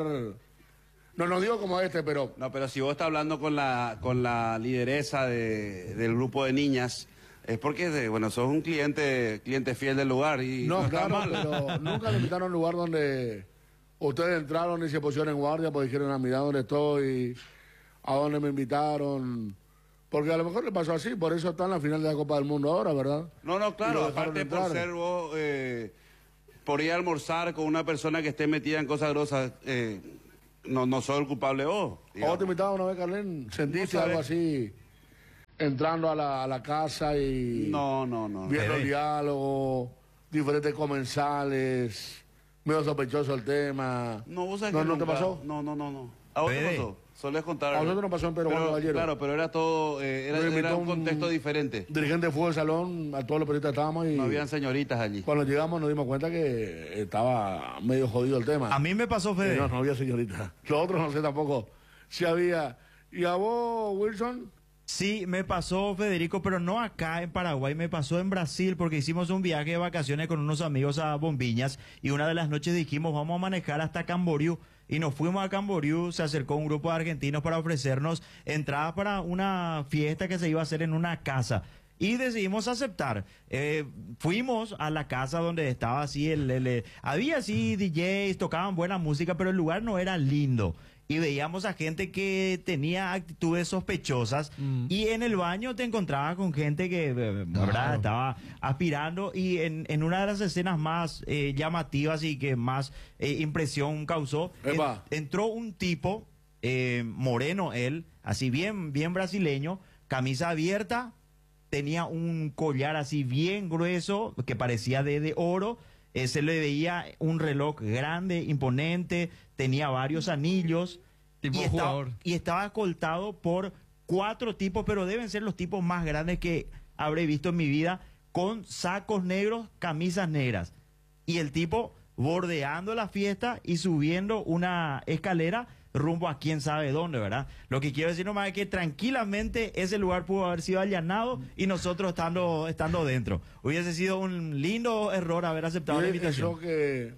No, no digo como este, pero... No, pero si vos estás hablando con la, con la lideresa de, del grupo de niñas, es porque, de, bueno, sos un cliente, cliente fiel del lugar y No, no está claro, mal. pero nunca le invitaron a un lugar donde ustedes entraron y se pusieron en guardia porque dijeron, ah, mira dónde estoy, a dónde me invitaron. Porque a lo mejor le pasó así, por eso está en la final de la Copa del Mundo ahora, ¿verdad? No, no, Y claro, lo dejaron aparte por entrar. ser vos, eh, por ir a almorzar con una persona que esté metida en cosas grosas, eh, no, no sos el culpable vos. ¿O digamos. te invitaban una vez, Carlén? ¿Sentiste No algo sabes. así, entrando a la, a la casa y No, no, no. viendo el Fede. diálogo, diferentes comensales, medio sospechoso el tema? No, vos sabés ¿No, que no te nunca- pasó? No, no, no, no. ¿A vos te Fede. pasó? Solés contar. A nosotros nos pasó en Pedro Juan Pero, Caballero. Claro, pero era todo, eh, era, Nos era invitó un contexto diferente. Dirigente fue del salón, a todos los periodistas estábamos y No habían señoritas allí. cuando llegamos nos dimos cuenta que estaba medio jodido el tema. A mí me pasó, Y Fede. no, no había señorita. Los otros no sé tampoco si había. ¿Y a vos, Wilson? Sí, me pasó, Federico, pero no acá en Paraguay, me pasó en Brasil porque hicimos un viaje de vacaciones con unos amigos a Bombiñas y una de las noches dijimos vamos a manejar hasta Camboriú y nos fuimos a Camboriú, se acercó un grupo de argentinos para ofrecernos entradas para una fiesta que se iba a hacer en una casa. Y decidimos aceptar. Eh, fuimos a la casa donde estaba así, el, el, el- había así D Js, tocaban buena música, pero el lugar no era lindo. Y veíamos a gente que tenía actitudes sospechosas y en el baño te encontrabas con gente que eh, ¿verdad? Claro. Estaba aspirando y en, en una de las escenas más eh, llamativas y que más eh, impresión causó, en- Epa. entró un tipo, eh, moreno él, así bien, bien brasileño, camisa abierta, tenía un collar así bien grueso que parecía de, de oro. Eh, se le veía un reloj grande, imponente, tenía varios anillos Tipo y, estaba, jugador. y estaba escoltado por cuatro tipos, pero deben ser los tipos más grandes que habré visto en mi vida, con sacos negros, camisas negras. Y el tipo bordeando la fiesta y subiendo una escalera rumbo a quién sabe dónde, ¿verdad? Lo que quiero decir nomás es que tranquilamente ese lugar pudo haber sido allanado y nosotros estando, estando dentro. Hubiese sido un lindo error haber aceptado la Y invitación. eso que.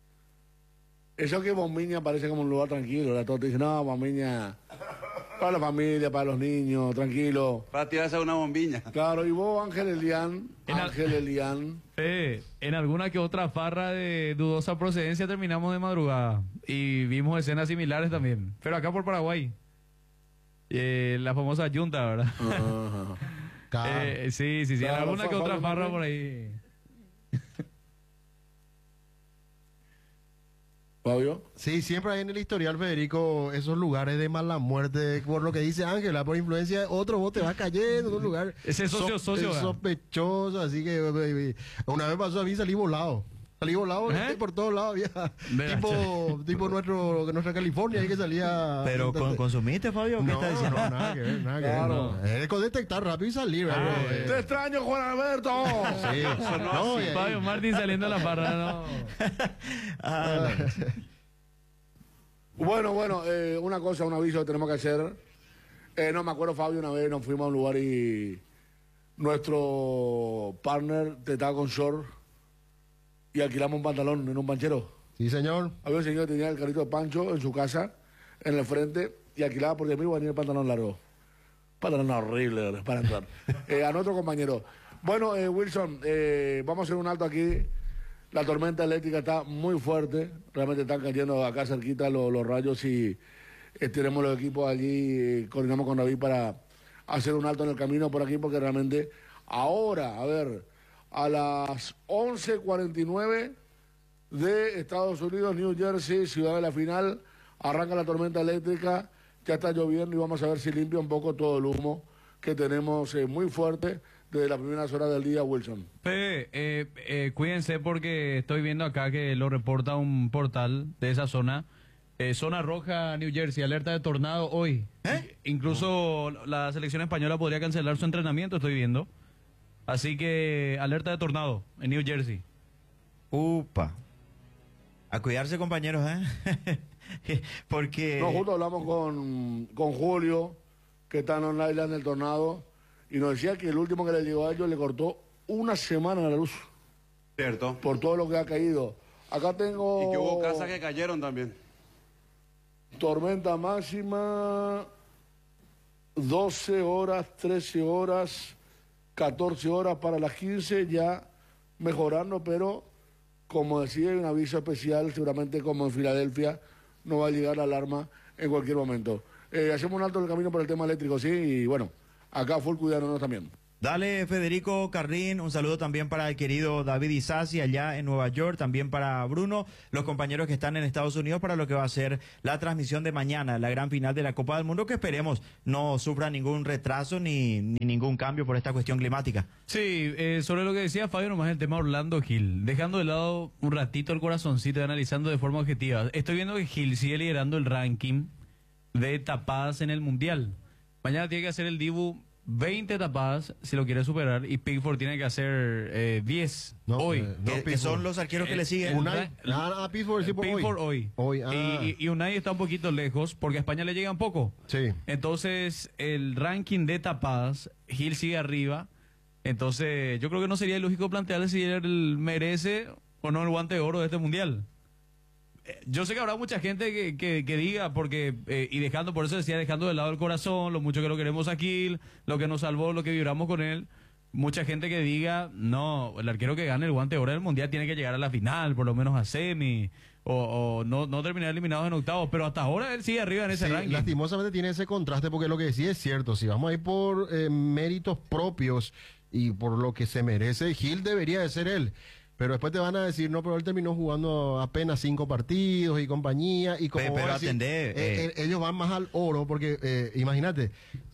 Eso que Bombiña parece como un lugar tranquilo. ¿verdad? Todos te dicen, no, Bombiña. Para la familia, para los niños, tranquilo. Para tirarse a una bombiña. Claro, y vos, Ángel Elián. En al- Ángel Elián. Eh, en alguna que otra farra de dudosa procedencia terminamos de madrugada y vimos escenas similares también, pero acá por Paraguay. Eh, la famosa yunta, ¿verdad? Ajá. Claro. Eh, sí, sí, sí, en Claro, alguna fue- que otra fue- farra fue- por ahí. Fabio. Sí, siempre hay en el historial, Federico, esos lugares de mala muerte, por lo que dice Ángela, por influencia de otro, vos te vas cayendo en un lugar Ese socio, socio, es ¿verdad? sospechoso, así que eh, una vez pasó a mí, salí volado. Salí volado ¿Eh? por todos lados, había Vea, tipo, tipo nuestro, nuestra California ahí que salía... Pero con, consumiste, Fabio, ¿qué no, estás diciendo? no, nada que ver, nada que Claro. ver. Es con detectar rápido y salir, ¿verdad? Ah, Eh, Te extraño, Juan Alberto. sí. No, y ahí- Fabio Martín saliendo a la farra, no. Ah, Bueno, bueno, eh, una cosa, un aviso que tenemos que hacer. Eh, no, me acuerdo, Fabio, una vez nos fuimos a un lugar y nuestro partner te estaba con short y alquilamos un pantalón en un panchero. Sí, señor. Había un señor que tenía el carrito de Pancho en su casa, en el frente, y alquilaba por diez mil venía el pantalón largo. Pantalón horrible ¿verdad? Para entrar. Eh, a nuestro compañero. Bueno, eh, Wilson, eh, vamos a hacer un alto aquí. La tormenta eléctrica está muy fuerte. Realmente están cayendo acá cerquita los, los rayos y eh, tenemos los equipos allí. Eh, coordinamos con David para hacer un alto en el camino por aquí porque realmente ahora, a ver, a las once cuarenta y nueve de Estados Unidos, New Jersey, ciudad de la final, arranca la tormenta eléctrica, ya está lloviendo y vamos a ver si limpia un poco todo el humo que tenemos eh, muy fuerte desde las primeras horas del día, Wilson. Fede, eh, eh, cuídense porque estoy viendo acá que lo reporta un portal de esa zona. Eh, zona roja, New Jersey, alerta de tornado hoy. ¿Eh? Incluso la selección española podría cancelar su entrenamiento, estoy viendo. Así que alerta de tornado en New Jersey. upa. A cuidarse, compañeros, ¿eh? Porque... No, justo hablamos con, con Julio, que está en Long Island del tornado, y nos decía que el último que le llegó a ellos le cortó una semana la luz Cierto. por todo lo que ha caído. Acá tengo... Y que hubo casas que cayeron también. Tormenta máxima, doce horas, trece horas, catorce horas para las quince, ya mejorando, pero como decía, hay un aviso especial, seguramente como en Filadelfia, no va a llegar la alarma en cualquier momento. Eh, hacemos un alto en el camino por el tema eléctrico, sí, y bueno, acá full cuidándonos también. Dale, Federico Carrín, un saludo también para el querido David Isasi allá en Nueva York, también para Bruno, los compañeros que están en Estados Unidos para lo que va a ser la transmisión de mañana, la gran final de la Copa del Mundo, que esperemos no sufra ningún retraso ni, ni ningún cambio por esta cuestión climática. Sí, eh, sobre lo que decía Fabio, nomás el tema Orlando Gil, dejando de lado un ratito el corazoncito y analizando de forma objetiva, estoy viendo que Gil sigue liderando el ranking de tapadas en el Mundial. Mañana tiene que hacer el Dibu veinte tapadas si lo quiere superar y Pickford tiene que hacer eh, diez No, hoy. eh, no, que, que son los arqueros que Eh, le siguen. el- Unai, el- ah, ah, Pickford, sí, por hoy. Pickford hoy. Hoy, ah. y, y, y Unai está un poquito lejos porque a España le llegan poco. Sí. Entonces, el ranking de tapadas, Gil sigue arriba. Entonces, yo creo que no sería ilógico plantearle si él merece o no el guante de oro de este mundial. Eh, Yo sé que habrá mucha gente que, que, que diga, porque, eh, y dejando, por eso decía, dejando de lado el corazón, lo mucho que lo queremos a Gil, lo que nos salvó, lo que vibramos con él. Mucha gente que diga, no, el arquero que gane el guante de oro del mundial tiene que llegar a la final, por lo menos a semi, o, o no, no terminar eliminados en octavos, pero hasta ahora él sigue arriba en ese Sí, ranking. lastimosamente tiene ese contraste porque lo que sí es cierto, si vamos a ir por eh, méritos propios y por lo que se merece, Gil debería de ser él. Pero después te van a decir, no, pero él terminó jugando apenas cinco partidos y compañía. Y como Pe- vos pero decís, atendé, eh, eh. eh, ellos van más al oro porque, eh, imagínate,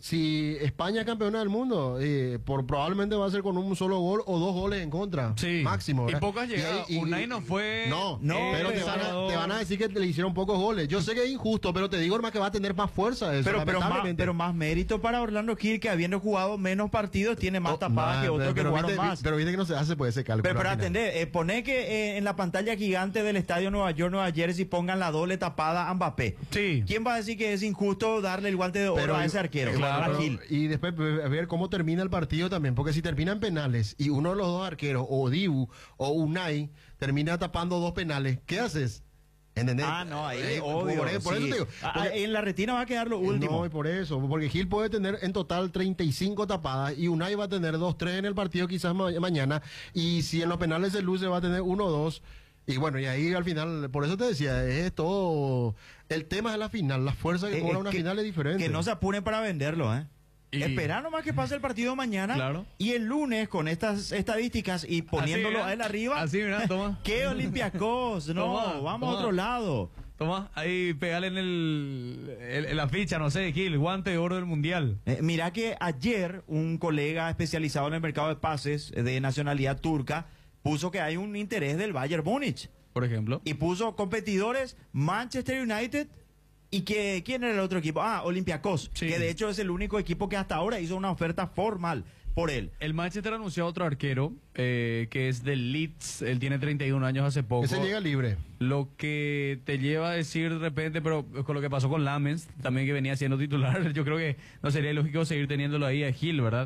si España es campeona del mundo, eh, por, probablemente va a ser con un solo gol o dos goles en contra. Sí. Máximo. Y ¿verdad? pocas llegadas. ahí- Unai no fue- No, No, pero eh, te van, a, Salvador. te van a decir que le hicieron pocos goles. Yo sé que es injusto, pero te digo, hermano, que va a tener más fuerza eso. Pero, pero, más, lamentablemente. pero más mérito para Orlando Gil, que habiendo jugado menos partidos, tiene más Oh, tapadas man, que otros pero, que pero jugaron viste, más. Pero viste que no se hace pues ese cálculo. Pero, pero al final. atendé, eh, poné que eh, en la pantalla gigante del estadio Nueva York, Nueva Jersey, pongan la doble tapada a Mbappé. Sí. ¿Quién va a decir que es injusto darle el guante de oro Pero, a ese arquero? eh, a pero- Gil. y después eh, a ver cómo termina el partido también, porque si terminan penales y uno de los dos arqueros, o Dibu o Unai, termina tapando dos penales, ¿qué haces? ¿Entendés? Ah, no, ahí Eh, obvio. Por, por sí. eso te digo. Ah, porque- en la retina va a quedar lo último. No, y por eso, porque Gil puede tener en total treinta y cinco tapadas y Unai va a tener dos, tres en el partido quizás ma- mañana, y si en los penales se luce va a tener uno, dos. Y bueno, y ahí al final, por eso te decía, es todo. El tema de la final, la fuerza que Eh, cobra eh, una que- final es diferente. Que no se apuren para venderlo, ¿eh? Y- Esperar nomás que pase el partido mañana. Claro. Y el lunes, con estas estadísticas y poniéndolo mira. a él arriba. Así, mira, toma. ¿Qué Olympiacos? No, Toma, vamos toma. a otro lado. Toma, ahí pegale en, el, en, en la ficha, no sé, Gil, guante de oro del mundial. Eh, mira que ayer un colega especializado en el mercado de pases eh, de nacionalidad turca puso que hay un interés del Bayern Múnich. Por ejemplo. Y puso competidores Manchester United y que ¿quién era el otro equipo? Ah, Olympiacos, Sí. que de hecho es el único equipo que hasta ahora hizo una oferta formal por él. El Manchester anunció a otro arquero, eh, que es del Leeds, él tiene treinta y un años hace poco. Ese llega libre. Lo que te lleva a decir de repente, pero con lo que pasó con Lamens, también que venía siendo titular, yo creo que no sería lógico seguir teniéndolo ahí a Gil, ¿verdad?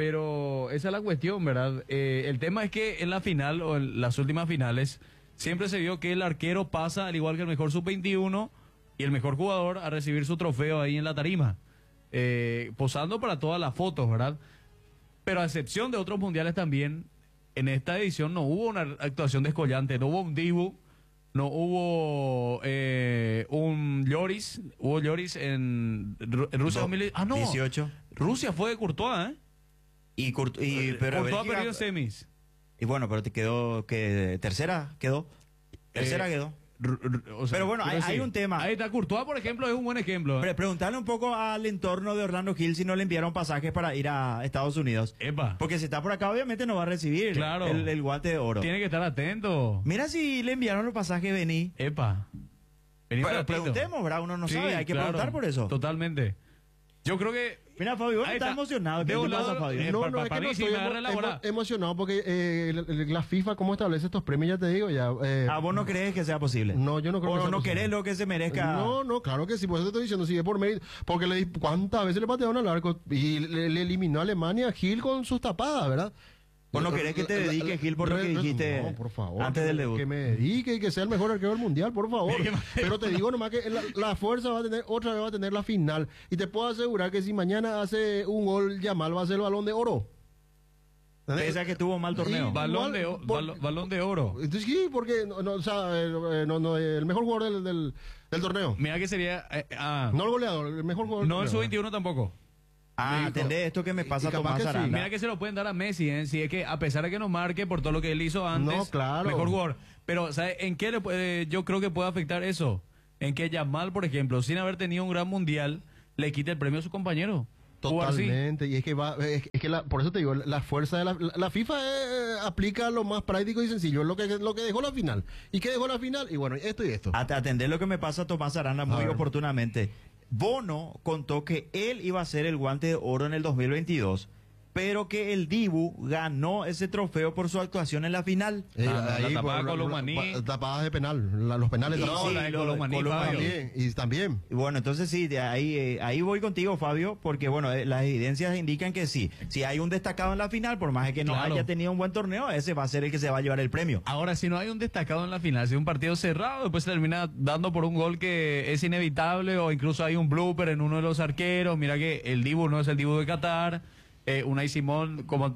Pero esa es la cuestión, ¿verdad? Eh, el tema es que en la final, o en las últimas finales, siempre se vio que el arquero pasa, al igual que el mejor sub veintiuno, y el mejor jugador a recibir su trofeo ahí en la tarima, eh, posando para todas las fotos, ¿verdad? Pero a excepción de otros mundiales también, en esta edición no hubo una actuación descollante, no hubo un Dibu, no hubo eh, un Lloris, hubo Lloris en, Ru- en Rusia Do- dos mil Ah, no, dieciocho. Rusia fue de Courtois, ¿eh? Y, Curt- y pero Courtois Bélgica- perdió en semis. y bueno, pero te quedó que tercera quedó. Tercera Eh, quedó. R- r- o sea, Pero bueno, quiero hay- hay un tema. Ahí está, Courtois, por ejemplo, es un buen ejemplo. ¿eh? Pre- preguntarle un poco al entorno de Orlando Gil si no le enviaron pasajes para ir a Estados Unidos. Epa, Porque si está por acá, obviamente no va a recibir Claro. el, el guante de oro. tiene que estar atento. Mira si le enviaron los pasajes, vení. Epa. Vení Pero un ratito. preguntemos, ¿verdad? Uno no Sí, sabe, hay que claro, preguntar por eso. Totalmente. Yo creo que Mira, Fabio, vos Ahí estás está. emocionado. ¿Qué De te un pasa, lado, Fabio? eh, No, pa- no, pa- es para que no mí sí estoy me agarra emo- la bola. emo- emocionado porque eh, el- el- la FIFA, ¿cómo establece estos premios? Ya te digo, ya. eh, Ah, ¿vos no crees que sea posible? No, yo no creo ¿O que sea no posible. querés lo que se merezca? No, no, claro que sí, por eso te estoy diciendo, si es por mérito, porque le di- cuántas veces le patearon al arco y le, le eliminó a Alemania a Gil con sus tapadas, ¿verdad? ¿Vos no querés que te dedique, Gil, por lo que dijiste no, por favor, antes del debut? Que me dedique y que sea el mejor arquero del mundial, por favor. Pero te digo nomás que la, la fuerza va a tener, otra vez va a tener la final. Y te puedo asegurar que si mañana hace un gol, Yamal va a ser el Balón de Oro. Pese a que tuvo mal torneo. Sí, Balón de, igual, o- por- balo- balón de oro. Entonces, sí, porque no, no, o sea, eh, no, no, el mejor jugador del, del, del torneo. Mira que sería... eh, ah, No el goleador, el mejor jugador no del el torneo. sub veintiuno tampoco. Ah, entendés esto que me pasa y a capaz Tomás que sí. Aranda. Mira que se lo pueden dar a Messi, ¿eh? Si es que a pesar de que nos marque por todo lo que él hizo antes, No, claro. mejor jugador. Pero, ¿sabes en qué le puede, yo creo que puede afectar eso? En que Yamal, por ejemplo, sin haber tenido un gran mundial, le quite el premio a su compañero. Jugar así. Totalmente, y es que va, es, es que la, por eso te digo, la fuerza de la, la, la FIFA eh, aplica lo más práctico y sencillo, lo que, lo que dejó la final. ¿Y qué dejó la final? Y bueno, esto y esto. At- Atender lo que me pasa a Tomás Aranda muy ver. oportunamente. Bono contó que él iba a ser el guante de oro en el dos mil veintidós, pero que el Dibu ganó ese trofeo por su actuación en la final. Eh, Ah, la tapada por- con la- Colomani. pa- tapadas de penal, la- los penales Y tapados. sí, la de lo de Colomani, Colomani. Fabio. También, y también. Y bueno, entonces sí, de ahí, eh, ahí voy contigo, Fabio, porque bueno, eh, las evidencias indican que sí. Si hay un destacado en la final, por más que no Claro. haya tenido un buen torneo, ese va a ser el que se va a llevar el premio. Ahora, si no hay un destacado en la final, si es un partido cerrado, después se termina dando por un gol que es inevitable, o incluso hay un blooper en uno de los arqueros. Mira que el Dibu no es el Dibu de Qatar. Eh, Unai Simón, como